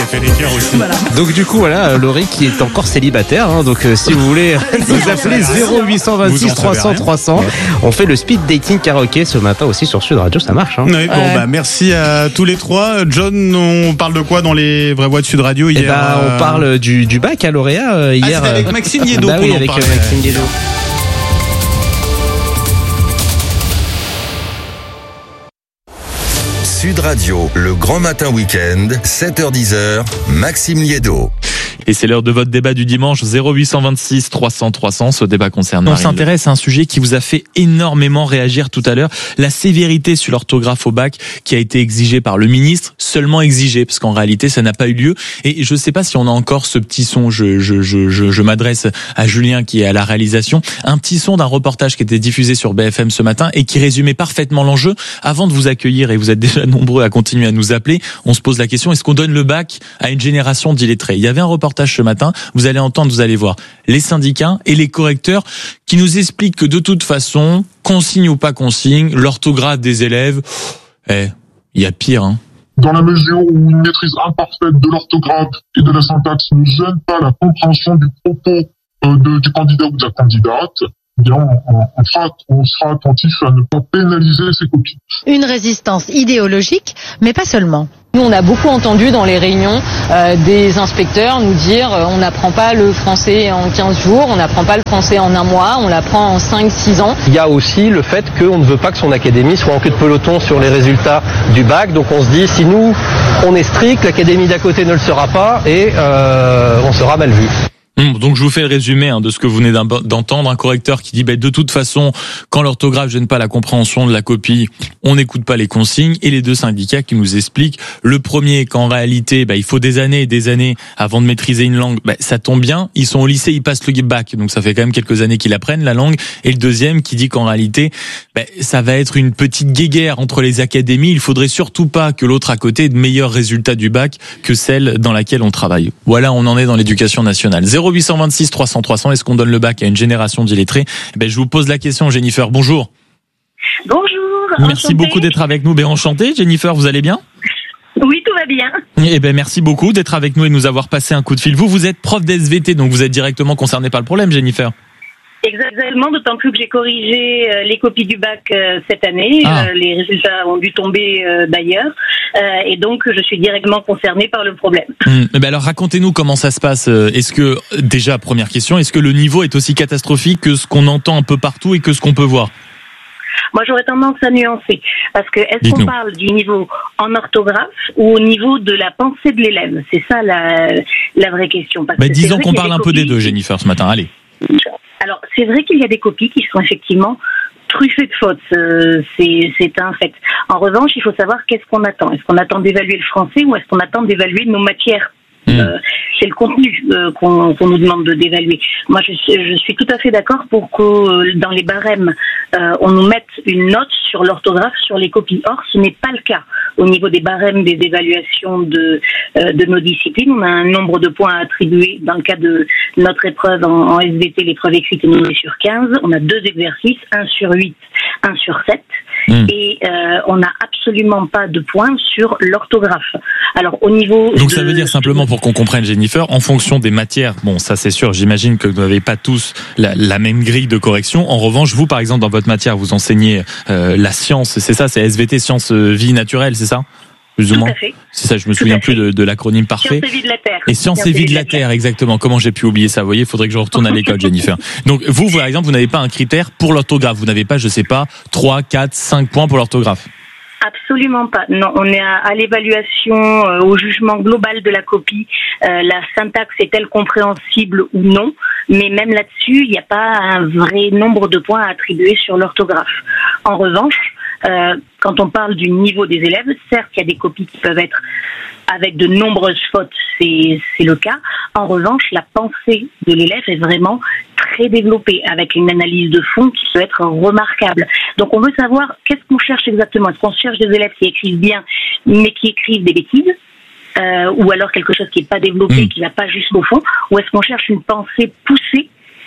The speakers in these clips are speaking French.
fait les cœurs aussi. Voilà. Donc du coup voilà, Laurie qui est encore célibataire, hein, donc si vous voulez nous appeler 0826 300 300, on fait le speed dating karaoké ce matin aussi sur Sud Radio, ça marche. Hein. Oui, merci à tous les trois. John, on parle de quoi dans les vraies voix de Sud Radio hier? On parle du bac à lauréat hier. C'était avec Maxime Liédo qu'on en avec parlait. Maxime Liédo. Sud Radio, le grand matin week-end, 7h-10h, Maxime Liédo. Et c'est l'heure de votre débat du dimanche, 0826 300 300. Ce débat concerne On s'intéresse à un sujet qui vous a fait énormément réagir tout à l'heure. La sévérité sur l'orthographe au bac qui a été exigée par le ministre, seulement exigée, parce qu'en réalité, ça n'a pas eu lieu. Et je ne sais pas si on a encore ce petit son. Je m'adresse à Julien qui est à la réalisation. Un petit son d'un reportage qui était diffusé sur BFM ce matin et qui résumait parfaitement l'enjeu. Avant de vous accueillir, et vous êtes déjà nombreux à continuer à nous appeler, on se pose la question, est-ce qu'on donne le bac à une génération d'illettrés? Il y avait un reportage ce matin, vous allez entendre, vous allez voir, les syndicats et les correcteurs qui nous expliquent que de toute façon, consigne ou pas consigne, l'orthographe des élèves, il y a pire, hein. Dans la mesure où une maîtrise imparfaite de l'orthographe et de la syntaxe ne gêne pas la compréhension du propos du candidat ou de la candidate, eh bien, on sera attentif à ne pas pénaliser ses copies. Une résistance idéologique, mais pas seulement. Nous, on a beaucoup entendu dans les réunions des inspecteurs nous dire on n'apprend pas le français en 15 jours, on n'apprend pas le français en un mois, on l'apprend en 5-6 ans. Il y a aussi le fait qu'on ne veut pas que son académie soit en queue de peloton sur les résultats du bac. Donc on se dit, si nous, on est strict, l'académie d'à côté ne le sera pas et on sera mal vu. Donc je vous fais le résumé de ce que vous venez d'entendre. Un correcteur qui dit de toute façon, quand l'orthographe gêne pas la compréhension de la copie, on n'écoute pas les consignes. Et les deux syndicats qui nous expliquent, le premier qu'en réalité il faut des années et des années avant de maîtriser une langue. Ça tombe bien, ils sont au lycée, ils passent le bac, donc ça fait quand même quelques années qu'ils apprennent la langue. Et le deuxième qui dit qu'en réalité ça va être une petite guéguerre entre les académies. Il faudrait surtout pas que l'autre à côté ait de meilleurs résultats du bac que celle dans laquelle on travaille. Voilà, on en est dans l'éducation nationale. 0826 300 300, est-ce qu'on donne le bac à une génération d'illettrés? Je vous pose la question, Jennifer. Bonjour. Bonjour. Merci beaucoup d'être avec nous. Enchanté, Jennifer, vous allez bien? Oui, tout va bien. Merci beaucoup d'être avec nous et de nous avoir passé un coup de fil. Vous êtes prof d'SVT, donc vous êtes directement concerné par le problème, Jennifer. Exactement, d'autant plus que j'ai corrigé les copies du bac cette année. Les résultats ont dû tomber d'ailleurs. Et donc, je suis directement concernée par le problème. Alors, racontez-nous comment ça se passe. Est-ce que, déjà, première question, est-ce que le niveau est aussi catastrophique que ce qu'on entend un peu partout et que ce qu'on peut voir? Moi, j'aurais tendance à nuancer. Parce que, est-ce qu'on parle du niveau en orthographe ou au niveau de la pensée de l'élève? C'est ça la vraie question. Parce que disons qu'on parle un peu des deux, Jennifer, ce matin. Allez. Alors, c'est vrai qu'il y a des copies qui sont effectivement truffées de fautes, c'est un fait. En revanche, il faut savoir qu'est-ce qu'on attend. Est-ce qu'on attend d'évaluer le français ou est-ce qu'on attend d'évaluer nos matières? C'est le contenu qu'on nous demande d'évaluer. Moi, je suis tout à fait d'accord pour que dans les barèmes, on nous mette une note sur l'orthographe, sur les copies. Or, ce n'est pas le cas. Au niveau des barèmes des évaluations de nos disciplines, on a un nombre de points à attribuer. Dans le cas de notre épreuve en SVT, l'épreuve écrite est nommée sur 15. On a 2 exercices, 1 sur 8, 1 sur 7. Et on n'a absolument pas de points sur l'orthographe. Alors au niveau donc ça veut dire simplement pour qu'on comprenne, Jennifer, en fonction des matières, bon ça c'est sûr, j'imagine que vous n'avez pas tous la même grille de correction. En revanche, vous par exemple dans votre matière, vous enseignez la science, c'est ça, c'est SVT, sciences vie naturelle, c'est ça? Plus ou moins. C'est ça, je me souviens plus de l'acronyme parfait. Sciences et vie de la Terre. Et sciences et vie de la Terre, exactement. Comment j'ai pu oublier ça? Vous voyez, il faudrait que je retourne à l'école, Jennifer. Donc, vous, par exemple, vous n'avez pas un critère pour l'orthographe. Vous n'avez pas, je sais pas, 3, 4, 5 points pour l'orthographe. Absolument pas. Non, on est à l'évaluation, au jugement global de la copie. La syntaxe est-elle compréhensible ou non? Mais même là-dessus, il n'y a pas un vrai nombre de points à attribuer sur l'orthographe. En revanche, quand on parle du niveau des élèves, certes, il y a des copies qui peuvent être avec de nombreuses fautes, c'est le cas. En revanche, la pensée de l'élève est vraiment très développée, avec une analyse de fond qui peut être remarquable. Donc on veut savoir qu'est-ce qu'on cherche exactement. Est-ce qu'on cherche des élèves qui écrivent bien, mais qui écrivent des bêtises, ou alors quelque chose qui n'est pas développé, qui ne va pas jusqu'au fond, ou est-ce qu'on cherche une pensée poussée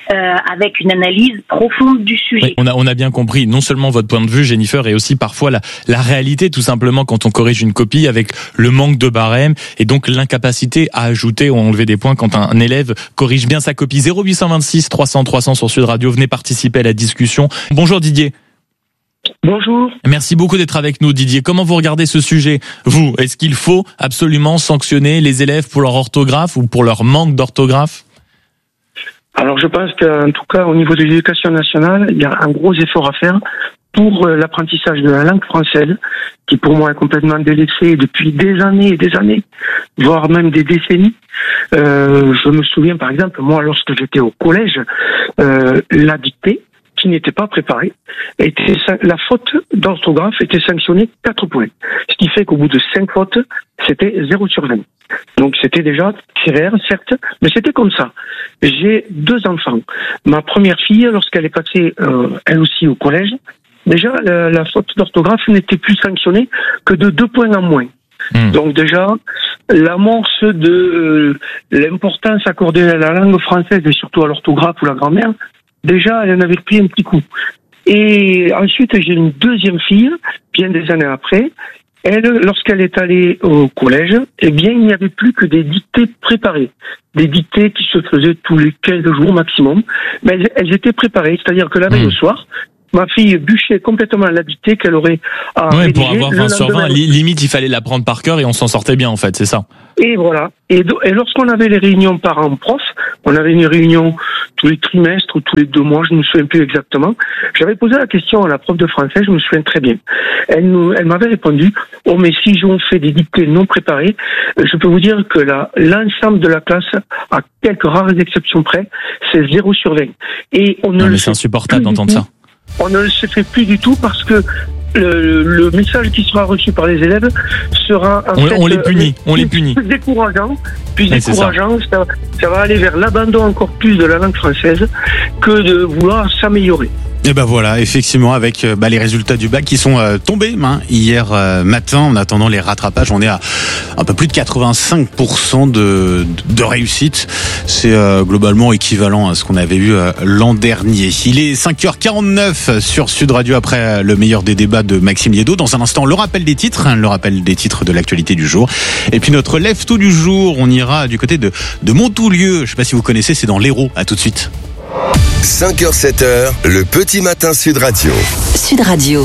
avec une analyse profonde du sujet. Oui, on a bien compris, non seulement votre point de vue, Jennifer, et aussi parfois la réalité, tout simplement, quand on corrige une copie, avec le manque de barème et donc l'incapacité à ajouter ou à enlever des points quand un élève corrige bien sa copie. 0826 300 300 sur Sud Radio, venez participer à la discussion. Bonjour Didier. Bonjour. Merci beaucoup d'être avec nous, Didier. Comment vous regardez ce sujet, vous? Est-ce qu'il faut absolument sanctionner les élèves pour leur orthographe ou pour leur manque d'orthographe? Alors, je pense qu'en tout cas, au niveau de l'éducation nationale, il y a un gros effort à faire pour l'apprentissage de la langue française, qui pour moi est complètement délaissée depuis des années et des années, voire même des décennies. Je me souviens, par exemple, moi, lorsque j'étais au collège, la dictée, qui n'était pas préparée, la faute d'orthographe était sanctionnée 4 points. Ce qui fait qu'au bout de 5 fautes, c'était 0 sur 20. Donc c'était déjà sévère, certes, mais c'était comme ça. J'ai 2 enfants. Ma première fille, lorsqu'elle est passée, elle aussi, au collège, déjà, la faute d'orthographe n'était plus sanctionnée que de 2 points en moins. Donc déjà, l'amorce de l'importance accordée à la langue française et surtout à l'orthographe ou la grammaire, déjà, elle en avait pris un petit coup. Et ensuite, j'ai une deuxième fille, bien des années après. Elle, lorsqu'elle est allée au collège, eh bien, il n'y avait plus que des dictées préparées. Des dictées qui se faisaient tous les 15 jours maximum. Mais elles étaient préparées. C'est-à-dire que la veille au soir, ma fille bûchait complètement la dictée qu'elle aurait à rédiger. Pour avoir 20 sur 20, limite, il fallait l'apprendre par cœur et on s'en sortait bien, en fait, c'est ça. Et voilà. Et lorsqu'on avait les réunions parents-prof, on avait une réunion tous les trimestres ou tous les 2 mois, je ne me souviens plus exactement. J'avais posé la question à la prof de français, je me souviens très bien. Elle m'avait répondu, oh mais si on fait des dictées non préparées, je peux vous dire que l'ensemble de la classe, à quelques rares exceptions près, c'est 0 sur 20. Et on mais c'est insupportable d'entendre ça. On ne le fait plus du tout parce que le message qui sera reçu par les élèves sera on les punit, plus décourageant, ça va aller vers l'abandon encore plus de la langue française que de vouloir s'améliorer. Et ben voilà, effectivement, avec les résultats du bac qui sont tombés hier matin. En attendant les rattrapages, on est à un peu plus de 85% de réussite. C'est globalement équivalent à ce qu'on avait eu l'an dernier. Il est 5h49 sur Sud Radio après le meilleur des débats de Maxime Liédo. Dans un instant, le rappel des titres de l'actualité du jour. Et puis notre lève-tôt du jour, on ira du côté de Montoulieu. Je sais pas si vous connaissez, c'est dans l'Hérault. À tout de suite. 5h, 7h, le petit matin Sud Radio. Sud Radio.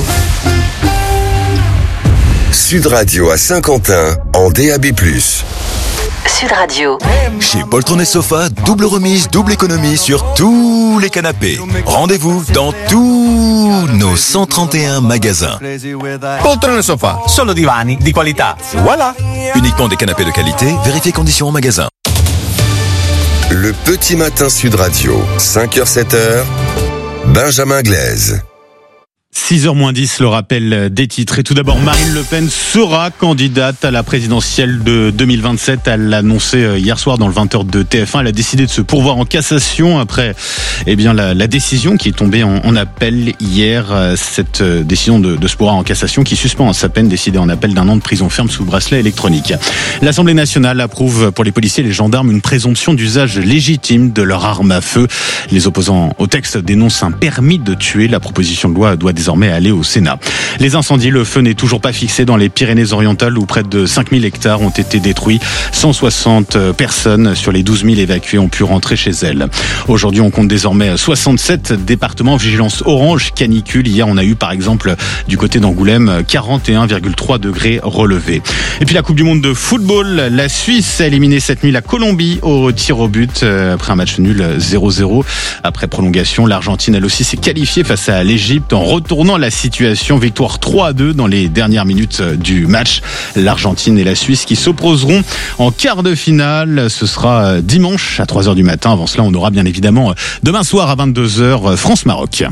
Sud Radio à Saint-Quentin, en DAB+. Sud Radio. Chez Poltron & Sofa, double remise, double économie sur tous les canapés. Rendez-vous dans tous nos 131 magasins. Poltron & Sofa, solo divani di qualità. Voilà. Uniquement des canapés de qualité, vérifiez conditions en magasin. Le petit matin Sud Radio, 5h, 7h, Benjamin Glaise. 6h-10, le rappel des titres. Et tout d'abord, Marine Le Pen sera candidate à la présidentielle de 2027. Elle l'a annoncé hier soir dans le 20h de TF1. Elle a décidé de se pourvoir en cassation après la décision qui est tombée en appel hier. Cette décision de se pourvoir en cassation qui suspend sa peine décidée en appel d'1 an de prison ferme sous bracelet électronique. L'Assemblée nationale approuve pour les policiers et les gendarmes une présomption d'usage légitime de leur arme à feu. Les opposants au texte dénoncent un permis de tuer. La proposition de loi doit désormais aller au Sénat. Les incendies, le feu n'est toujours pas fixé dans les Pyrénées-Orientales où près de 5000 hectares ont été détruits. 160 personnes sur les 12 000 évacuées ont pu rentrer chez elles. Aujourd'hui, on compte désormais 67 départements vigilance orange canicule. Hier, on a eu par exemple du côté d'Angoulême 41,3 degrés relevés. Et puis la Coupe du Monde de football, la Suisse a éliminé cette nuit la Colombie au tir au but après un match nul 0-0. Après prolongation, l'Argentine elle aussi s'est qualifiée face à l'Égypte en retournant la situation. Victoire 3-2 dans les dernières minutes du match. L'Argentine et la Suisse qui s'opposeront en quart de finale. Ce sera dimanche à 3h du matin. Avant cela, on aura bien évidemment demain soir à 22h France-Maroc.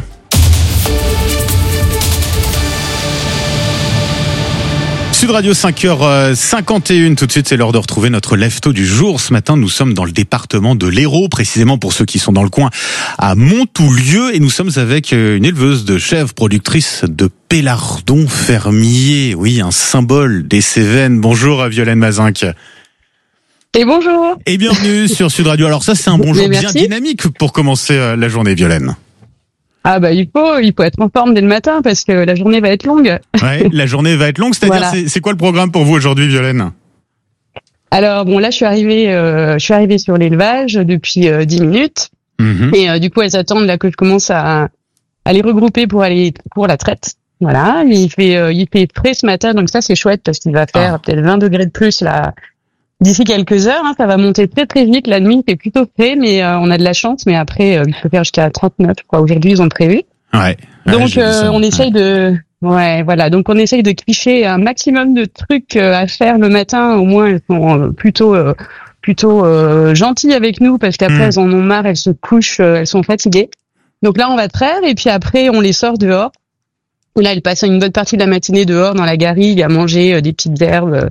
Sud Radio 5h51, tout de suite c'est l'heure de retrouver notre lève-tôt du jour. Ce matin nous sommes dans le département de l'Hérault, précisément pour ceux qui sont dans le coin à Montoulieu, et nous sommes avec une éleveuse de chèvres, productrice de pélardons fermiers. Oui, un symbole des Cévennes. Bonjour Violaine Mazinck. Et bonjour. Et bienvenue sur Sud Radio. Alors ça, c'est un bonjour bien dynamique pour commencer la journée, Violaine. Ah bah il faut être en forme dès le matin parce que la journée va être longue. Ouais, la journée va être longue. C'est-à-dire, voilà. C'est quoi le programme pour vous aujourd'hui, Violaine? Alors bon, là je suis arrivée sur l'élevage depuis 10 minutes. Et du coup elles attendent là que je commence à les regrouper pour aller pour la traite. Voilà, il fait frais ce matin, donc ça c'est chouette parce qu'il va faire peut-être 20 degrés de plus là d'ici quelques heures. Hein, ça va monter très très vite. La nuit il fait plutôt frais, mais on a de la chance. Mais après il peut faire jusqu'à 39, je crois. Aujourd'hui ils ont prévu. Ouais. Donc on essaye de donc on essaye de clicher un maximum de trucs à faire le matin. Au moins elles sont plutôt gentilles avec nous parce qu'après elles en ont marre, elles se couchent, elles sont fatiguées. Donc là on va traire et puis après on les sort dehors. Là elles passent une bonne partie de la matinée dehors dans la garrigue à manger des petites herbes,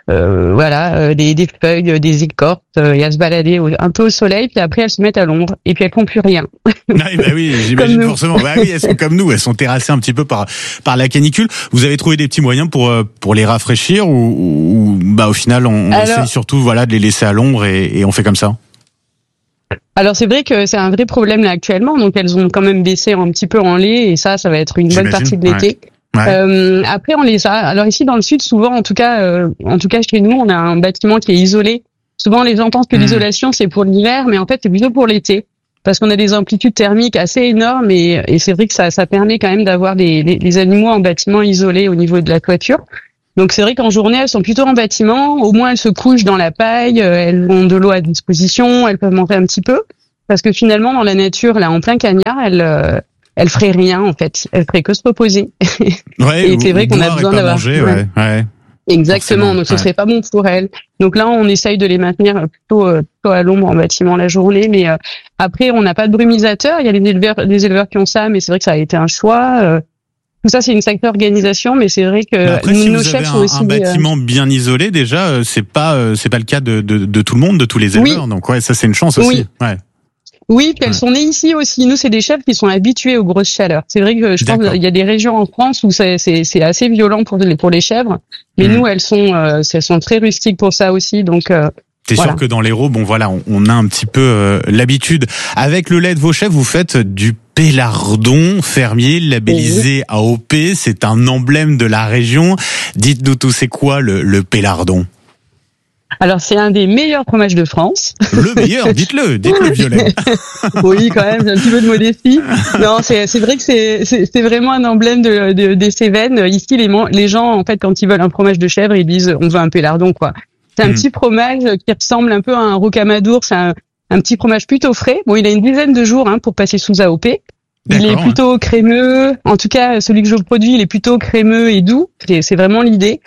des feuilles, des écorces, et à se balader un peu au soleil. Puis après elles se mettent à l'ombre et puis elles font plus rien. Oui, j'imagine forcément. Bah oui, elles sont comme nous, elles sont terrassées un petit peu par la canicule. Vous avez trouvé des petits moyens pour les rafraîchir ou au final on essaye surtout de les laisser à l'ombre et on fait comme ça? Alors c'est vrai que c'est un vrai problème là actuellement, donc elles ont quand même baissé un petit peu en lait et ça va être une bonne partie de l'été. Ouais. Après on les a. Alors ici dans le sud, souvent en tout cas chez nous, on a un bâtiment qui est isolé. Souvent les gens pensent que l'isolation c'est pour l'hiver, mais en fait c'est plutôt pour l'été parce qu'on a des amplitudes thermiques assez énormes et c'est vrai que ça permet quand même d'avoir des animaux en bâtiment isolé au niveau de la toiture. Donc c'est vrai qu'en journée, elles sont plutôt en bâtiment. Au moins, elles se couchent dans la paille, elles ont de l'eau à disposition, elles peuvent manger un petit peu. Parce que finalement, dans la nature, là, en plein cagnard, elles feraient rien, en fait. Elles feraient que se reposer. Ouais, et c'est vrai qu'on a besoin d'avoir... manger, ouais. Exactement, forcément, donc ce serait pas bon pour elles. Donc là, on essaye de les maintenir plutôt à l'ombre en bâtiment la journée. Mais après, on n'a pas de brumisateur. Il y a des éleveurs qui ont ça, mais c'est vrai que ça a été un choix. Tout ça, c'est une sacrée organisation, mais c'est vrai que après, nos chefs sont aussi un bâtiment bien isolé déjà, c'est pas le cas de tout le monde, de tous les éleveurs. Oui. Donc ça c'est une chance aussi. Oui, puis elles sont nées ici aussi. Nous, c'est des chefs qui sont habitués aux grosses chaleurs. C'est vrai que je pense qu'il y a des régions en France où c'est assez violent pour les chèvres, mais nous, elles sont très rustiques pour ça aussi. Donc c'est sûr que dans l'Hérault, on a un petit peu l'habitude. Avec le lait de vos chèvres, vous faites du pélardon fermier labellisé AOP. C'est un emblème de la région. Dites-nous tout, c'est quoi le pélardon? Alors c'est un des meilleurs fromages de France. Le meilleur, dites-le Violaine. Oui, quand même, j'ai un petit peu de modestie. Non, c'est vrai que c'est vraiment un emblème des Cévennes. Ici, les gens, en fait, quand ils veulent un fromage de chèvre, ils disent on veut un pélardon, quoi. C'est un petit fromage qui ressemble un peu à un rocamadour. C'est un petit fromage plutôt frais. Bon, il a une dizaine de jours pour passer sous AOP. Il est plutôt crémeux. En tout cas, celui que je produis, il est plutôt crémeux et doux. C'est vraiment l'idée.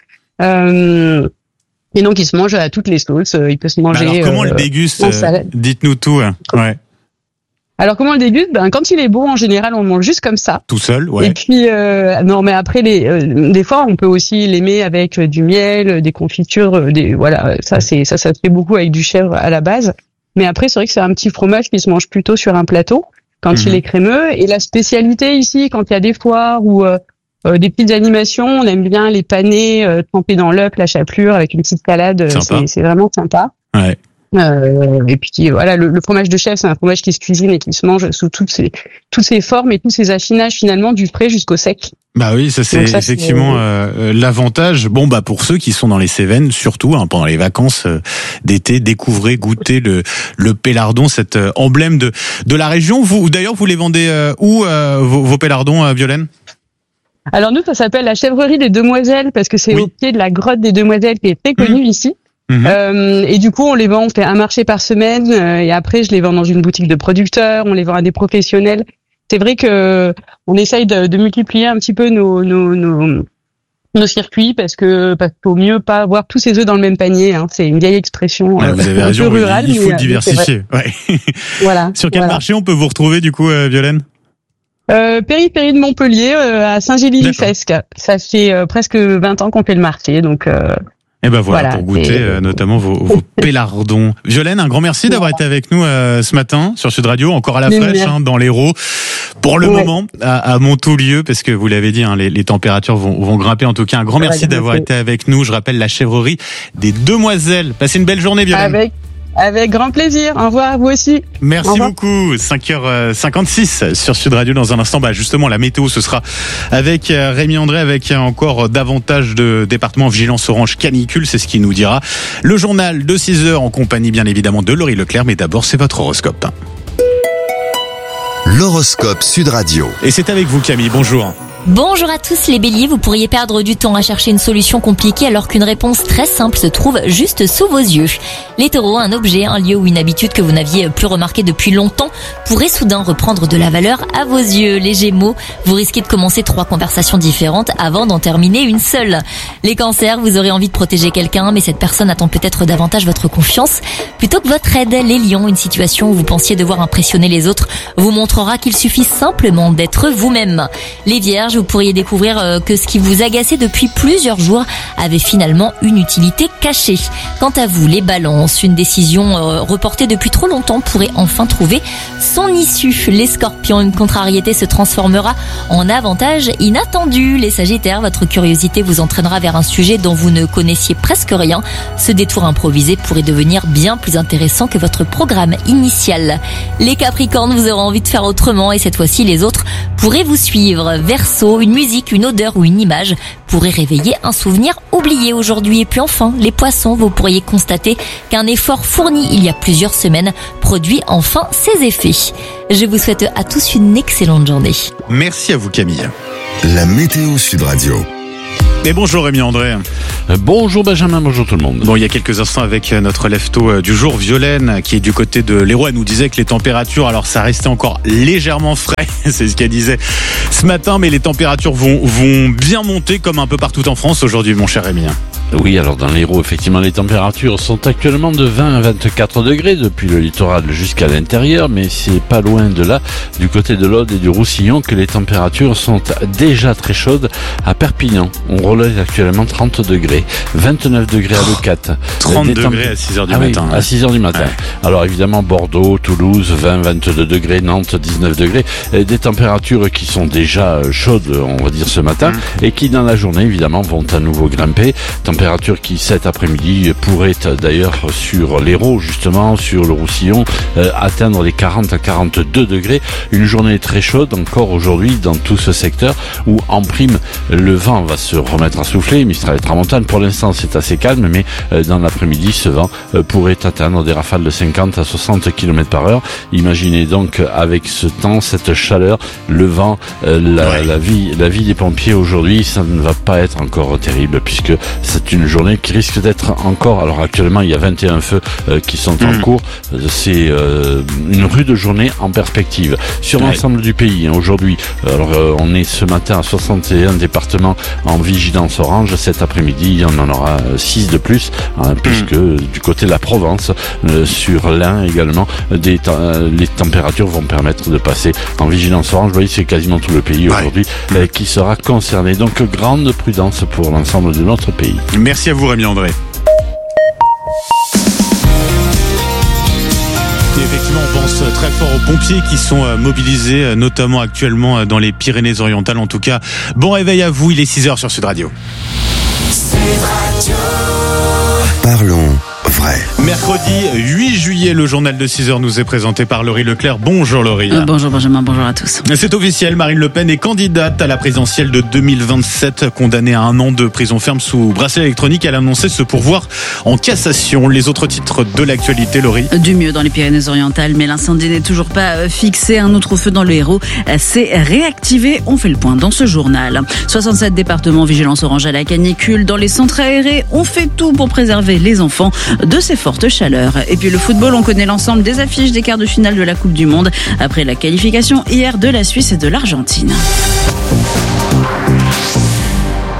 Et donc, il se mange à toutes les sauces. Il peut se manger. Alors, comment on le déguste? Dites-nous tout. Ouais. Alors, comment on le déguste? Quand il est beau, en général, on le mange juste comme ça. Tout seul, ouais. Et puis, non, mais après, des fois, on peut aussi l'aimer avec du miel, des confitures, ça se fait beaucoup avec du chèvre à la base. Mais après, c'est vrai que c'est un petit fromage qui se mange plutôt sur un plateau quand il est crémeux. Et la spécialité ici, quand il y a des foires ou des petites animations, on aime bien les panés trempés dans l'œuf, la chapelure avec une petite salade. C'est vraiment sympa. Ouais. Et puis voilà, le fromage de chèvre, c'est un fromage qui se cuisine et qui se mange sous toutes ses formes et tous ses affinages finalement, du frais jusqu'au sec. Bah oui, ça c'est effectivement l'avantage. Bon pour ceux qui sont dans les Cévennes, surtout pendant les vacances d'été, découvrez, goûtez le pélardon, cet emblème de la région. Vous d'ailleurs, vous les vendez où vos pélardons, Violaine? Alors nous, ça s'appelle la chèvrerie des Demoiselles parce que c'est au pied de la grotte des Demoiselles qui est très connue ici. Et du coup, on les vend, on fait un marché par semaine et après, je les vends dans une boutique de producteurs, on les vend à des professionnels. C'est vrai que on essaye de multiplier un petit peu nos circuits parce qu'il faut mieux pas avoir tous ses œufs dans le même panier. C'est une vieille expression vous avez raison, un peu rurale. Il faut diversifier. Ouais. Voilà. Sur quel marché on peut vous retrouver du coup, Violaine? Périphérie de Montpellier, à Saint-Gély-du-Fesque. Ça fait presque 20 ans qu'on fait le marché, donc. Et voilà, pour goûter notamment vos pélardons. Violaine, un grand merci d'avoir été avec nous ce matin sur Sud Radio, encore à la fraîche dans l'Hérault, pour le moment à Montoulieu, parce que vous l'avez dit, hein, les températures vont grimper. En tout cas, un grand merci d'avoir été avec nous. Je rappelle la chèvrerie des Demoiselles. Passez une belle journée, Violaine. Avec grand plaisir. Au revoir, vous aussi. Merci beaucoup. 5h56 sur Sud Radio. Dans un instant, justement, la météo, ce sera avec Rémi André, avec encore davantage de départements vigilance orange canicule. C'est ce qu'il nous dira. Le journal de 6h en compagnie, bien évidemment, de Laurie Leclerc. Mais d'abord, c'est votre horoscope. L'horoscope Sud Radio. Et c'est avec vous, Camille. Bonjour. Bonjour à tous les béliers, vous pourriez perdre du temps à chercher une solution compliquée alors qu'une réponse très simple se trouve juste sous vos yeux. Les taureaux, un objet, un lieu ou une habitude que vous n'aviez plus remarqué depuis longtemps pourrait soudain reprendre de la valeur à vos yeux. Les gémeaux, vous risquez de commencer 3 conversations différentes avant d'en terminer une seule. Les cancers, vous aurez envie de protéger quelqu'un mais cette personne attend peut-être davantage votre confiance plutôt que votre aide. Les lions, une situation où vous pensiez devoir impressionner les autres vous montrera qu'il suffit simplement d'être vous-même. Les vierges, vous pourriez découvrir que ce qui vous agaçait depuis plusieurs jours avait finalement une utilité cachée. Quant à vous, les balances, une décision reportée depuis trop longtemps pourrait enfin trouver son issue. Les scorpions, une contrariété se transformera en avantage inattendu. Les sagittaires, votre curiosité vous entraînera vers un sujet dont vous ne connaissiez presque rien. Ce détour improvisé pourrait devenir bien plus intéressant que votre programme initial. Les capricornes, vous aurez envie de faire autrement et cette fois-ci les autres pourraient vous suivre. Verseau, une musique, une odeur ou une image pourrait réveiller un souvenir oublié aujourd'hui. Et puis enfin, les poissons, vous pourriez constater qu'un effort fourni il y a plusieurs semaines produit enfin ses effets. Je vous souhaite à tous une excellente journée. Merci à vous, Camille. La météo Sud Radio. Et bonjour Rémi André. Bonjour Benjamin, bonjour tout le monde. Bon, il y a quelques instants avec notre lève-tôt du jour, Violaine, qui est du côté de l'Hérault, elle nous disait que les températures, alors ça restait encore légèrement frais, c'est ce qu'elle disait ce matin, mais les températures vont bien monter comme un peu partout en France aujourd'hui, mon cher Rémi. Oui, alors dans l'Hérault, effectivement, les températures sont actuellement de 20 à 24 degrés depuis le littoral jusqu'à l'intérieur, mais c'est pas loin de là, du côté de l'Aude et du Roussillon, que les températures sont déjà très chaudes à Perpignan. On relève actuellement 30 degrés, 29 degrés à Leucate. 30 degrés à 6h du matin. Oui, à 6h du matin. Ouais. Alors évidemment, Bordeaux, Toulouse, 20, 22 degrés, Nantes, 19 degrés. Des températures qui sont déjà chaudes, on va dire, ce matin, et qui dans la journée, évidemment, vont à nouveau grimper. Température qui cet après-midi pourrait d'ailleurs sur l'Hérault, justement, sur le Roussillon, atteindre les 40 à 42 degrés. Une journée très chaude encore aujourd'hui dans tout ce secteur où en prime le vent va se remettre à souffler. Mistral et tramontane, pour l'instant c'est assez calme, mais dans l'après-midi ce vent pourrait atteindre des rafales de 50 à 60 km/h. Imaginez donc avec ce temps, cette chaleur, le vent, la vie des pompiers aujourd'hui, ça ne va pas être encore terrible puisque c'est une journée qui risque d'être encore, alors actuellement il y a 21 feux qui sont en cours, c'est une rude journée en perspective sur l'ensemble du pays. Aujourd'hui, alors on est ce matin à 61 départements en vigilance orange, cet après-midi on en aura 6 de plus, puisque du côté de la Provence, sur l'Ain également, les températures vont permettre de passer en vigilance orange. Vous voyez, c'est quasiment tout le pays aujourd'hui qui sera concerné, donc grande prudence pour l'ensemble de notre pays. Merci à vous Rémi André. Et effectivement, on pense très fort aux pompiers qui sont mobilisés, notamment actuellement dans les Pyrénées-Orientales. En tout cas, bon réveil à vous, il est 6h sur Sud Radio. Sud Radio. Parlons vrai. Mercredi 8 juillet, le journal de 6h nous est présenté par Laurie Leclerc. Bonjour Laurie. Bonjour Benjamin, bonjour à tous. C'est officiel, Marine Le Pen est candidate à la présidentielle de 2027, condamnée à 1 an de prison ferme sous bracelet électronique. Elle a annoncé ce pourvoir en cassation. Les autres titres de l'actualité, Laurie. Du mieux dans les Pyrénées-Orientales, mais l'incendie n'est toujours pas fixé. Un autre feu dans le Hérault s'est réactivé. On fait le point dans ce journal. 67 départements vigilance orange à la canicule. Dans les centres aérés, on fait tout pour préserver les enfants de ces fortes chaleurs. Et puis le football, on connaît l'ensemble des affiches des quarts de finale de la Coupe du Monde après la qualification hier de la Suisse et de l'Argentine.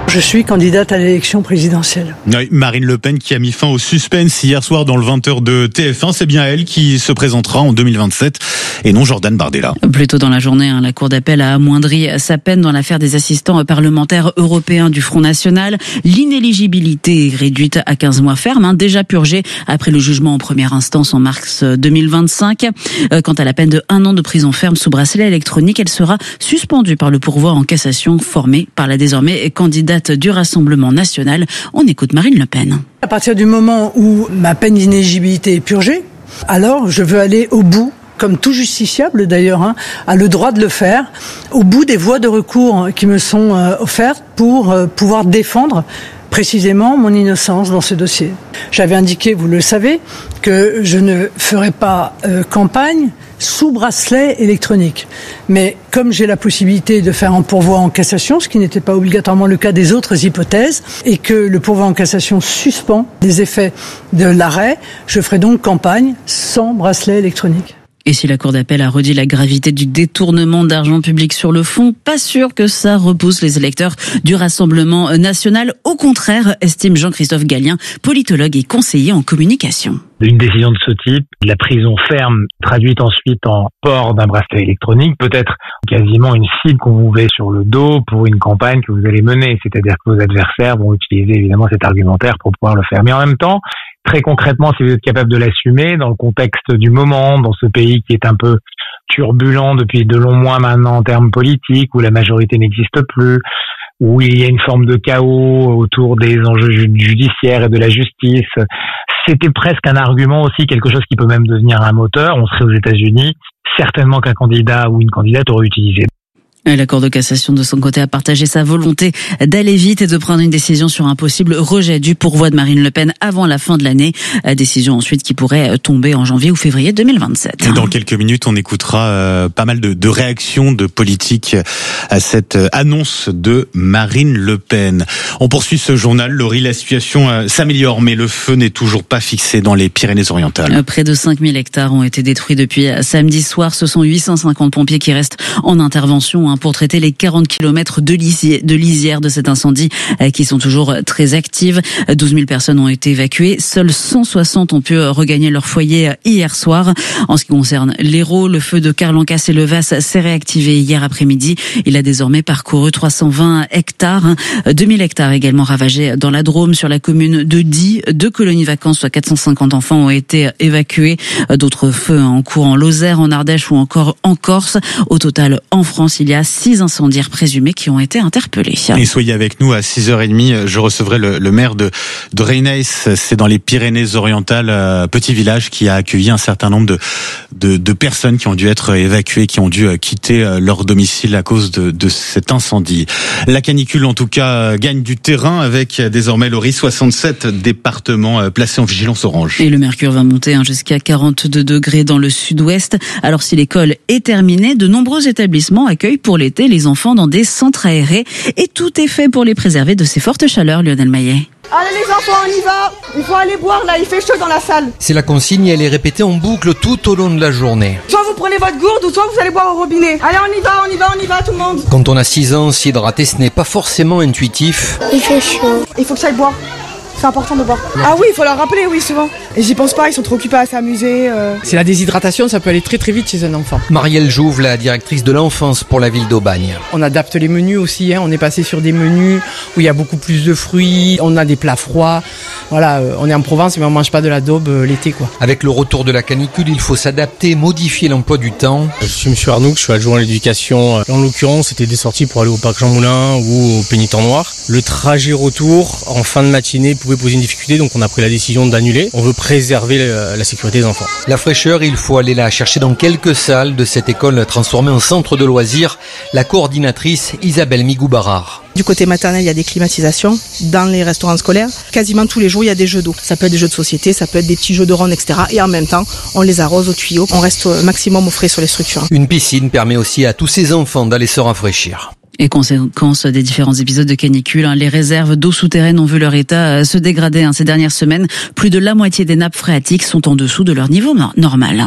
Je suis candidate à l'élection présidentielle. Oui, Marine Le Pen qui a mis fin au suspense hier soir dans le 20h de TF1. C'est bien elle qui se présentera en 2027 et non Jordan Bardella. Plus tôt dans la journée, la Cour d'appel a amoindri sa peine dans l'affaire des assistants parlementaires européens du Front National. L'inéligibilité est réduite à 15 mois ferme, déjà purgée après le jugement en première instance en mars 2025. Quant à la peine de 1 an de prison ferme sous bracelet électronique, elle sera suspendue par le pourvoi en cassation formé par la désormais candidate du Rassemblement national. On écoute Marine Le Pen. À partir du moment où ma peine d'inéligibilité est purgée, alors je veux aller au bout, comme tout justiciable d'ailleurs, a le droit de le faire, au bout des voies de recours qui me sont offertes pour pouvoir défendre précisément mon innocence dans ce dossier. J'avais indiqué, vous le savez, que je ne ferai pas campagne sous bracelet électronique. Mais comme j'ai la possibilité de faire un pourvoi en cassation, ce qui n'était pas obligatoirement le cas des autres hypothèses, et que le pourvoi en cassation suspend les effets de l'arrêt, je ferai donc campagne sans bracelet électronique. Et si la Cour d'appel a redit la gravité du détournement d'argent public sur le fond, pas sûr que ça repousse les électeurs du Rassemblement national. Au contraire, estime Jean-Christophe Gallien, politologue et conseiller en communication. Une décision de ce type, la prison ferme traduite ensuite en port d'un bracelet électronique, peut être quasiment une cible qu'on vous met sur le dos pour une campagne que vous allez mener. C'est-à-dire que vos adversaires vont utiliser évidemment cet argumentaire pour pouvoir le faire. Mais en même temps, très concrètement, si vous êtes capable de l'assumer dans le contexte du moment, dans ce pays qui est un peu turbulent depuis de longs mois maintenant en termes politiques, où la majorité n'existe plus, où il y a une forme de chaos autour des enjeux judiciaires et de la justice, c'était presque un argument aussi, quelque chose qui peut même devenir un moteur. On serait aux États-Unis, certainement qu'un candidat ou une candidate aurait utilisé. La Cour de cassation, de son côté, a partagé sa volonté d'aller vite et de prendre une décision sur un possible rejet du pourvoi de Marine Le Pen avant la fin de l'année. Décision ensuite qui pourrait tomber en janvier ou février 2027. Dans quelques minutes, on écoutera pas mal de réactions de politiques à cette annonce de Marine Le Pen. On poursuit ce journal. Laurie, la situation s'améliore, mais le feu n'est toujours pas fixé dans les Pyrénées-Orientales. Près de 5000 hectares ont été détruits depuis samedi soir. Ce sont 850 pompiers qui restent en intervention pour traiter les 40 km de lisière de cet incendie qui sont toujours très actives. 12 000 personnes ont été évacuées. Seules 160 ont pu regagner leur foyer hier soir. En ce qui concerne l'Hérault, le feu de Carlancas et Levas s'est réactivé hier après-midi. Il a désormais parcouru 320 hectares. 2000 hectares également ravagés dans la Drôme, sur la commune de Die. 2 colonies vacances, soit 450 enfants ont été évacués. D'autres feux en cours en Lozère, en Ardèche ou encore en Corse. Au total, en France, il y a 6 incendiaires présumés qui ont été interpellés. Et soyez avec nous à 6h30. Je recevrai le maire de Reynes. C'est dans les Pyrénées-Orientales, petit village qui a accueilli un certain nombre de personnes qui ont dû être évacuées, qui ont dû quitter leur domicile à cause de cet incendie. La canicule, en tout cas, gagne du terrain avec désormais, Laurie, 67 départements placés en vigilance orange. Et le mercure va monter jusqu'à 42 degrés dans le sud-ouest. Alors si l'école est terminée, de nombreux établissements accueillent pour l'été les enfants dans des centres aérés et tout est fait pour les préserver de ces fortes chaleurs. Lionel Maillet. Allez les enfants, on y va. Il faut aller boire là, il fait chaud dans la salle. C'est la consigne et elle est répétée en boucle tout au long de la journée. Soit vous prenez votre gourde ou soit vous allez boire au robinet. Allez, on y va tout le monde. Quand on a 6 ans, s'hydrater ce n'est pas forcément intuitif. Il fait chaud. Il faut que ça aille boire. C'est important de boire. Ah oui, il faut leur rappeler, oui, souvent. Et j'y pense pas, ils sont trop occupés à s'amuser. C'est la déshydratation, ça peut aller très très vite chez un enfant. Marielle Jouve, la directrice de l'enfance pour la ville d'Aubagne. On adapte les menus aussi, on est passé sur des menus où il y a beaucoup plus de fruits, on a des plats froids. Voilà, on est en Provence mais on mange pas de la daube l'été, quoi. Avec le retour de la canicule, il faut s'adapter, modifier l'emploi du temps. Je suis M. Arnoux, je suis adjoint à l'éducation. En l'occurrence, c'était des sorties pour aller au parc Jean Moulin ou au Pénitent Noir. Le trajet retour en fin de matinée pouvait poser une difficulté, donc on a pris la décision d'annuler. On veut préserver la sécurité des enfants. La fraîcheur, il faut aller la chercher dans quelques salles de cette école transformée en centre de loisirs. La coordinatrice Isabelle Migou-Barard. Du côté maternel, il y a des climatisations. Dans les restaurants scolaires, quasiment tous les jours, il y a des jeux d'eau. Ça peut être des jeux de société, ça peut être des petits jeux de ronde, etc. Et en même temps, on les arrose au tuyau. On reste au maximum au frais sur les structures. Une piscine permet aussi à tous ces enfants d'aller se rafraîchir. Et conséquence des différents épisodes de canicule, les réserves d'eau souterraine ont vu leur état se dégrader ces dernières semaines. Plus de la moitié des nappes phréatiques sont en dessous de leur niveau normal.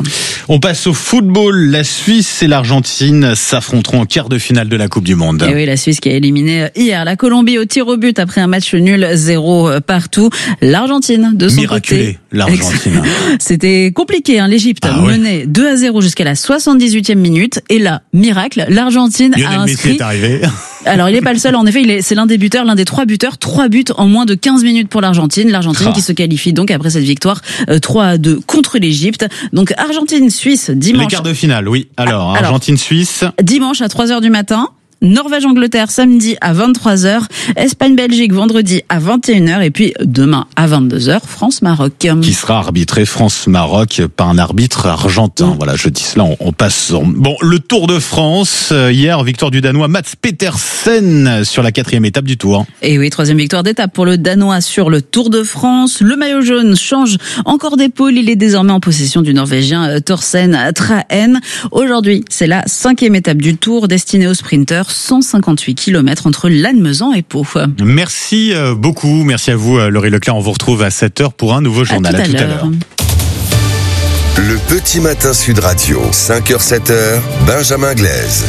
On passe au football. La Suisse et l'Argentine s'affronteront en quart de finale de la Coupe du Monde. Et oui, la Suisse qui a éliminé hier la Colombie au tir au but après un match nul 0 partout. L'Argentine de son miraculé, côté. l'Argentine. C'était compliqué, l'Égypte menait 2-0 jusqu'à la 78e minute. Et là, miracle, l'Argentine a inscrit... Messi est arrivé. Alors, il n'est pas le seul, en effet, c'est l'un des buteurs, l'un des 3 buteurs. 3 buts en moins de 15 minutes pour l'Argentine. L'Argentine qui se qualifie donc après cette victoire 3-2 contre l'Égypte. Donc, Argentine-Suisse, dimanche. Les quarts de finale, oui. Alors Argentine-Suisse. Dimanche à 3h du matin. Norvège-Angleterre samedi à 23h, Espagne-Belgique vendredi à 21h et puis demain à 22h, France-Maroc. Qui sera arbitré France-Maroc par un arbitre argentin. Voilà, je dis cela, on passe. Bon, le Tour de France, hier, victoire du Danois Mats Pedersen sur la 4e étape du Tour. Et oui, 3e victoire d'étape pour le Danois sur le Tour de France. Le maillot jaune change encore d'épaule, il est désormais en possession du Norvégien Thorsten Trahen. Aujourd'hui, c'est la 5e étape du Tour destinée aux sprinteurs. 158 km entre Lannemezan et Pau. Merci beaucoup. Merci à vous, Laurie Leclerc. On vous retrouve à 7h pour un nouveau journal. À tout à l'heure. Le petit matin Sud Radio. 5h, 7h. Benjamin Glaise.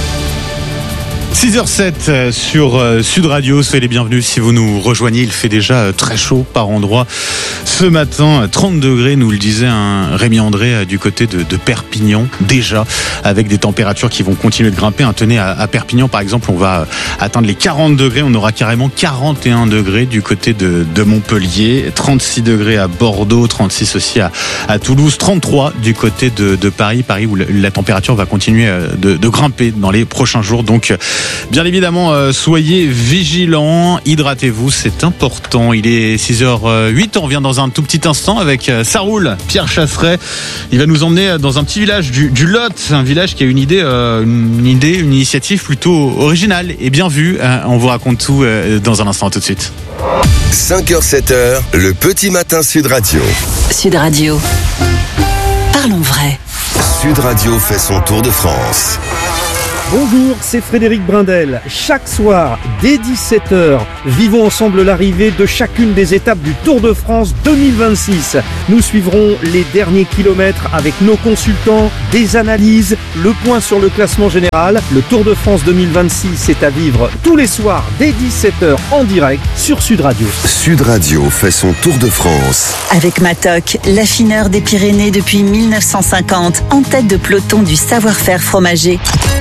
6h07 sur Sud Radio, soyez les bienvenus si vous nous rejoignez. Il fait déjà très chaud par endroits ce matin, 30 degrés, nous le disait Rémi André du côté de Perpignan, déjà avec des températures qui vont continuer de grimper. Tenez, à Perpignan par exemple, on va atteindre les 40 degrés, on aura carrément 41 degrés du côté de Montpellier, 36 degrés à Bordeaux, 36 aussi à Toulouse, 33 du côté de Paris où la température va continuer de grimper dans les prochains jours. Donc bien évidemment, soyez vigilants, hydratez-vous, c'est important. Il est 6h08, on revient dans un tout petit instant avec Ça roule, Pierre Chasseret. Il va nous emmener dans un petit village du Lot, un village qui a une initiative plutôt originale et bien vue. On vous raconte tout dans un instant, tout de suite. 5h, 7h, le petit matin Sud Radio. Sud Radio. Parlons vrai. Sud Radio fait son tour de France. Bonjour, c'est Frédéric Brindel. Chaque soir, dès 17h, vivons ensemble l'arrivée de chacune des étapes du Tour de France 2026. Nous suivrons les derniers kilomètres avec nos consultants, des analyses, le point sur le classement général. Le Tour de France 2026 est à vivre tous les soirs dès 17h en direct sur Sud Radio. Sud Radio fait son Tour de France. Avec Matok, l'affineur des Pyrénées depuis 1950, en tête de peloton du savoir-faire fromager.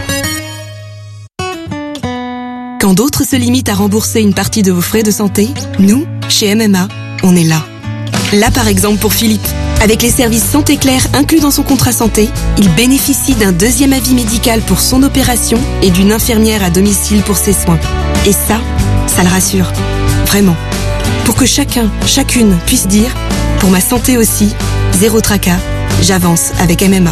Quand d'autres se limitent à rembourser une partie de vos frais de santé, nous, chez MMA, on est là. Là par exemple pour Philippe. Avec les services Santé Claire inclus dans son contrat santé, il bénéficie d'un 2e avis médical pour son opération et d'une infirmière à domicile pour ses soins. Et ça le rassure. Vraiment. Pour que chacune puisse dire, pour ma santé aussi, zéro tracas, j'avance avec MMA.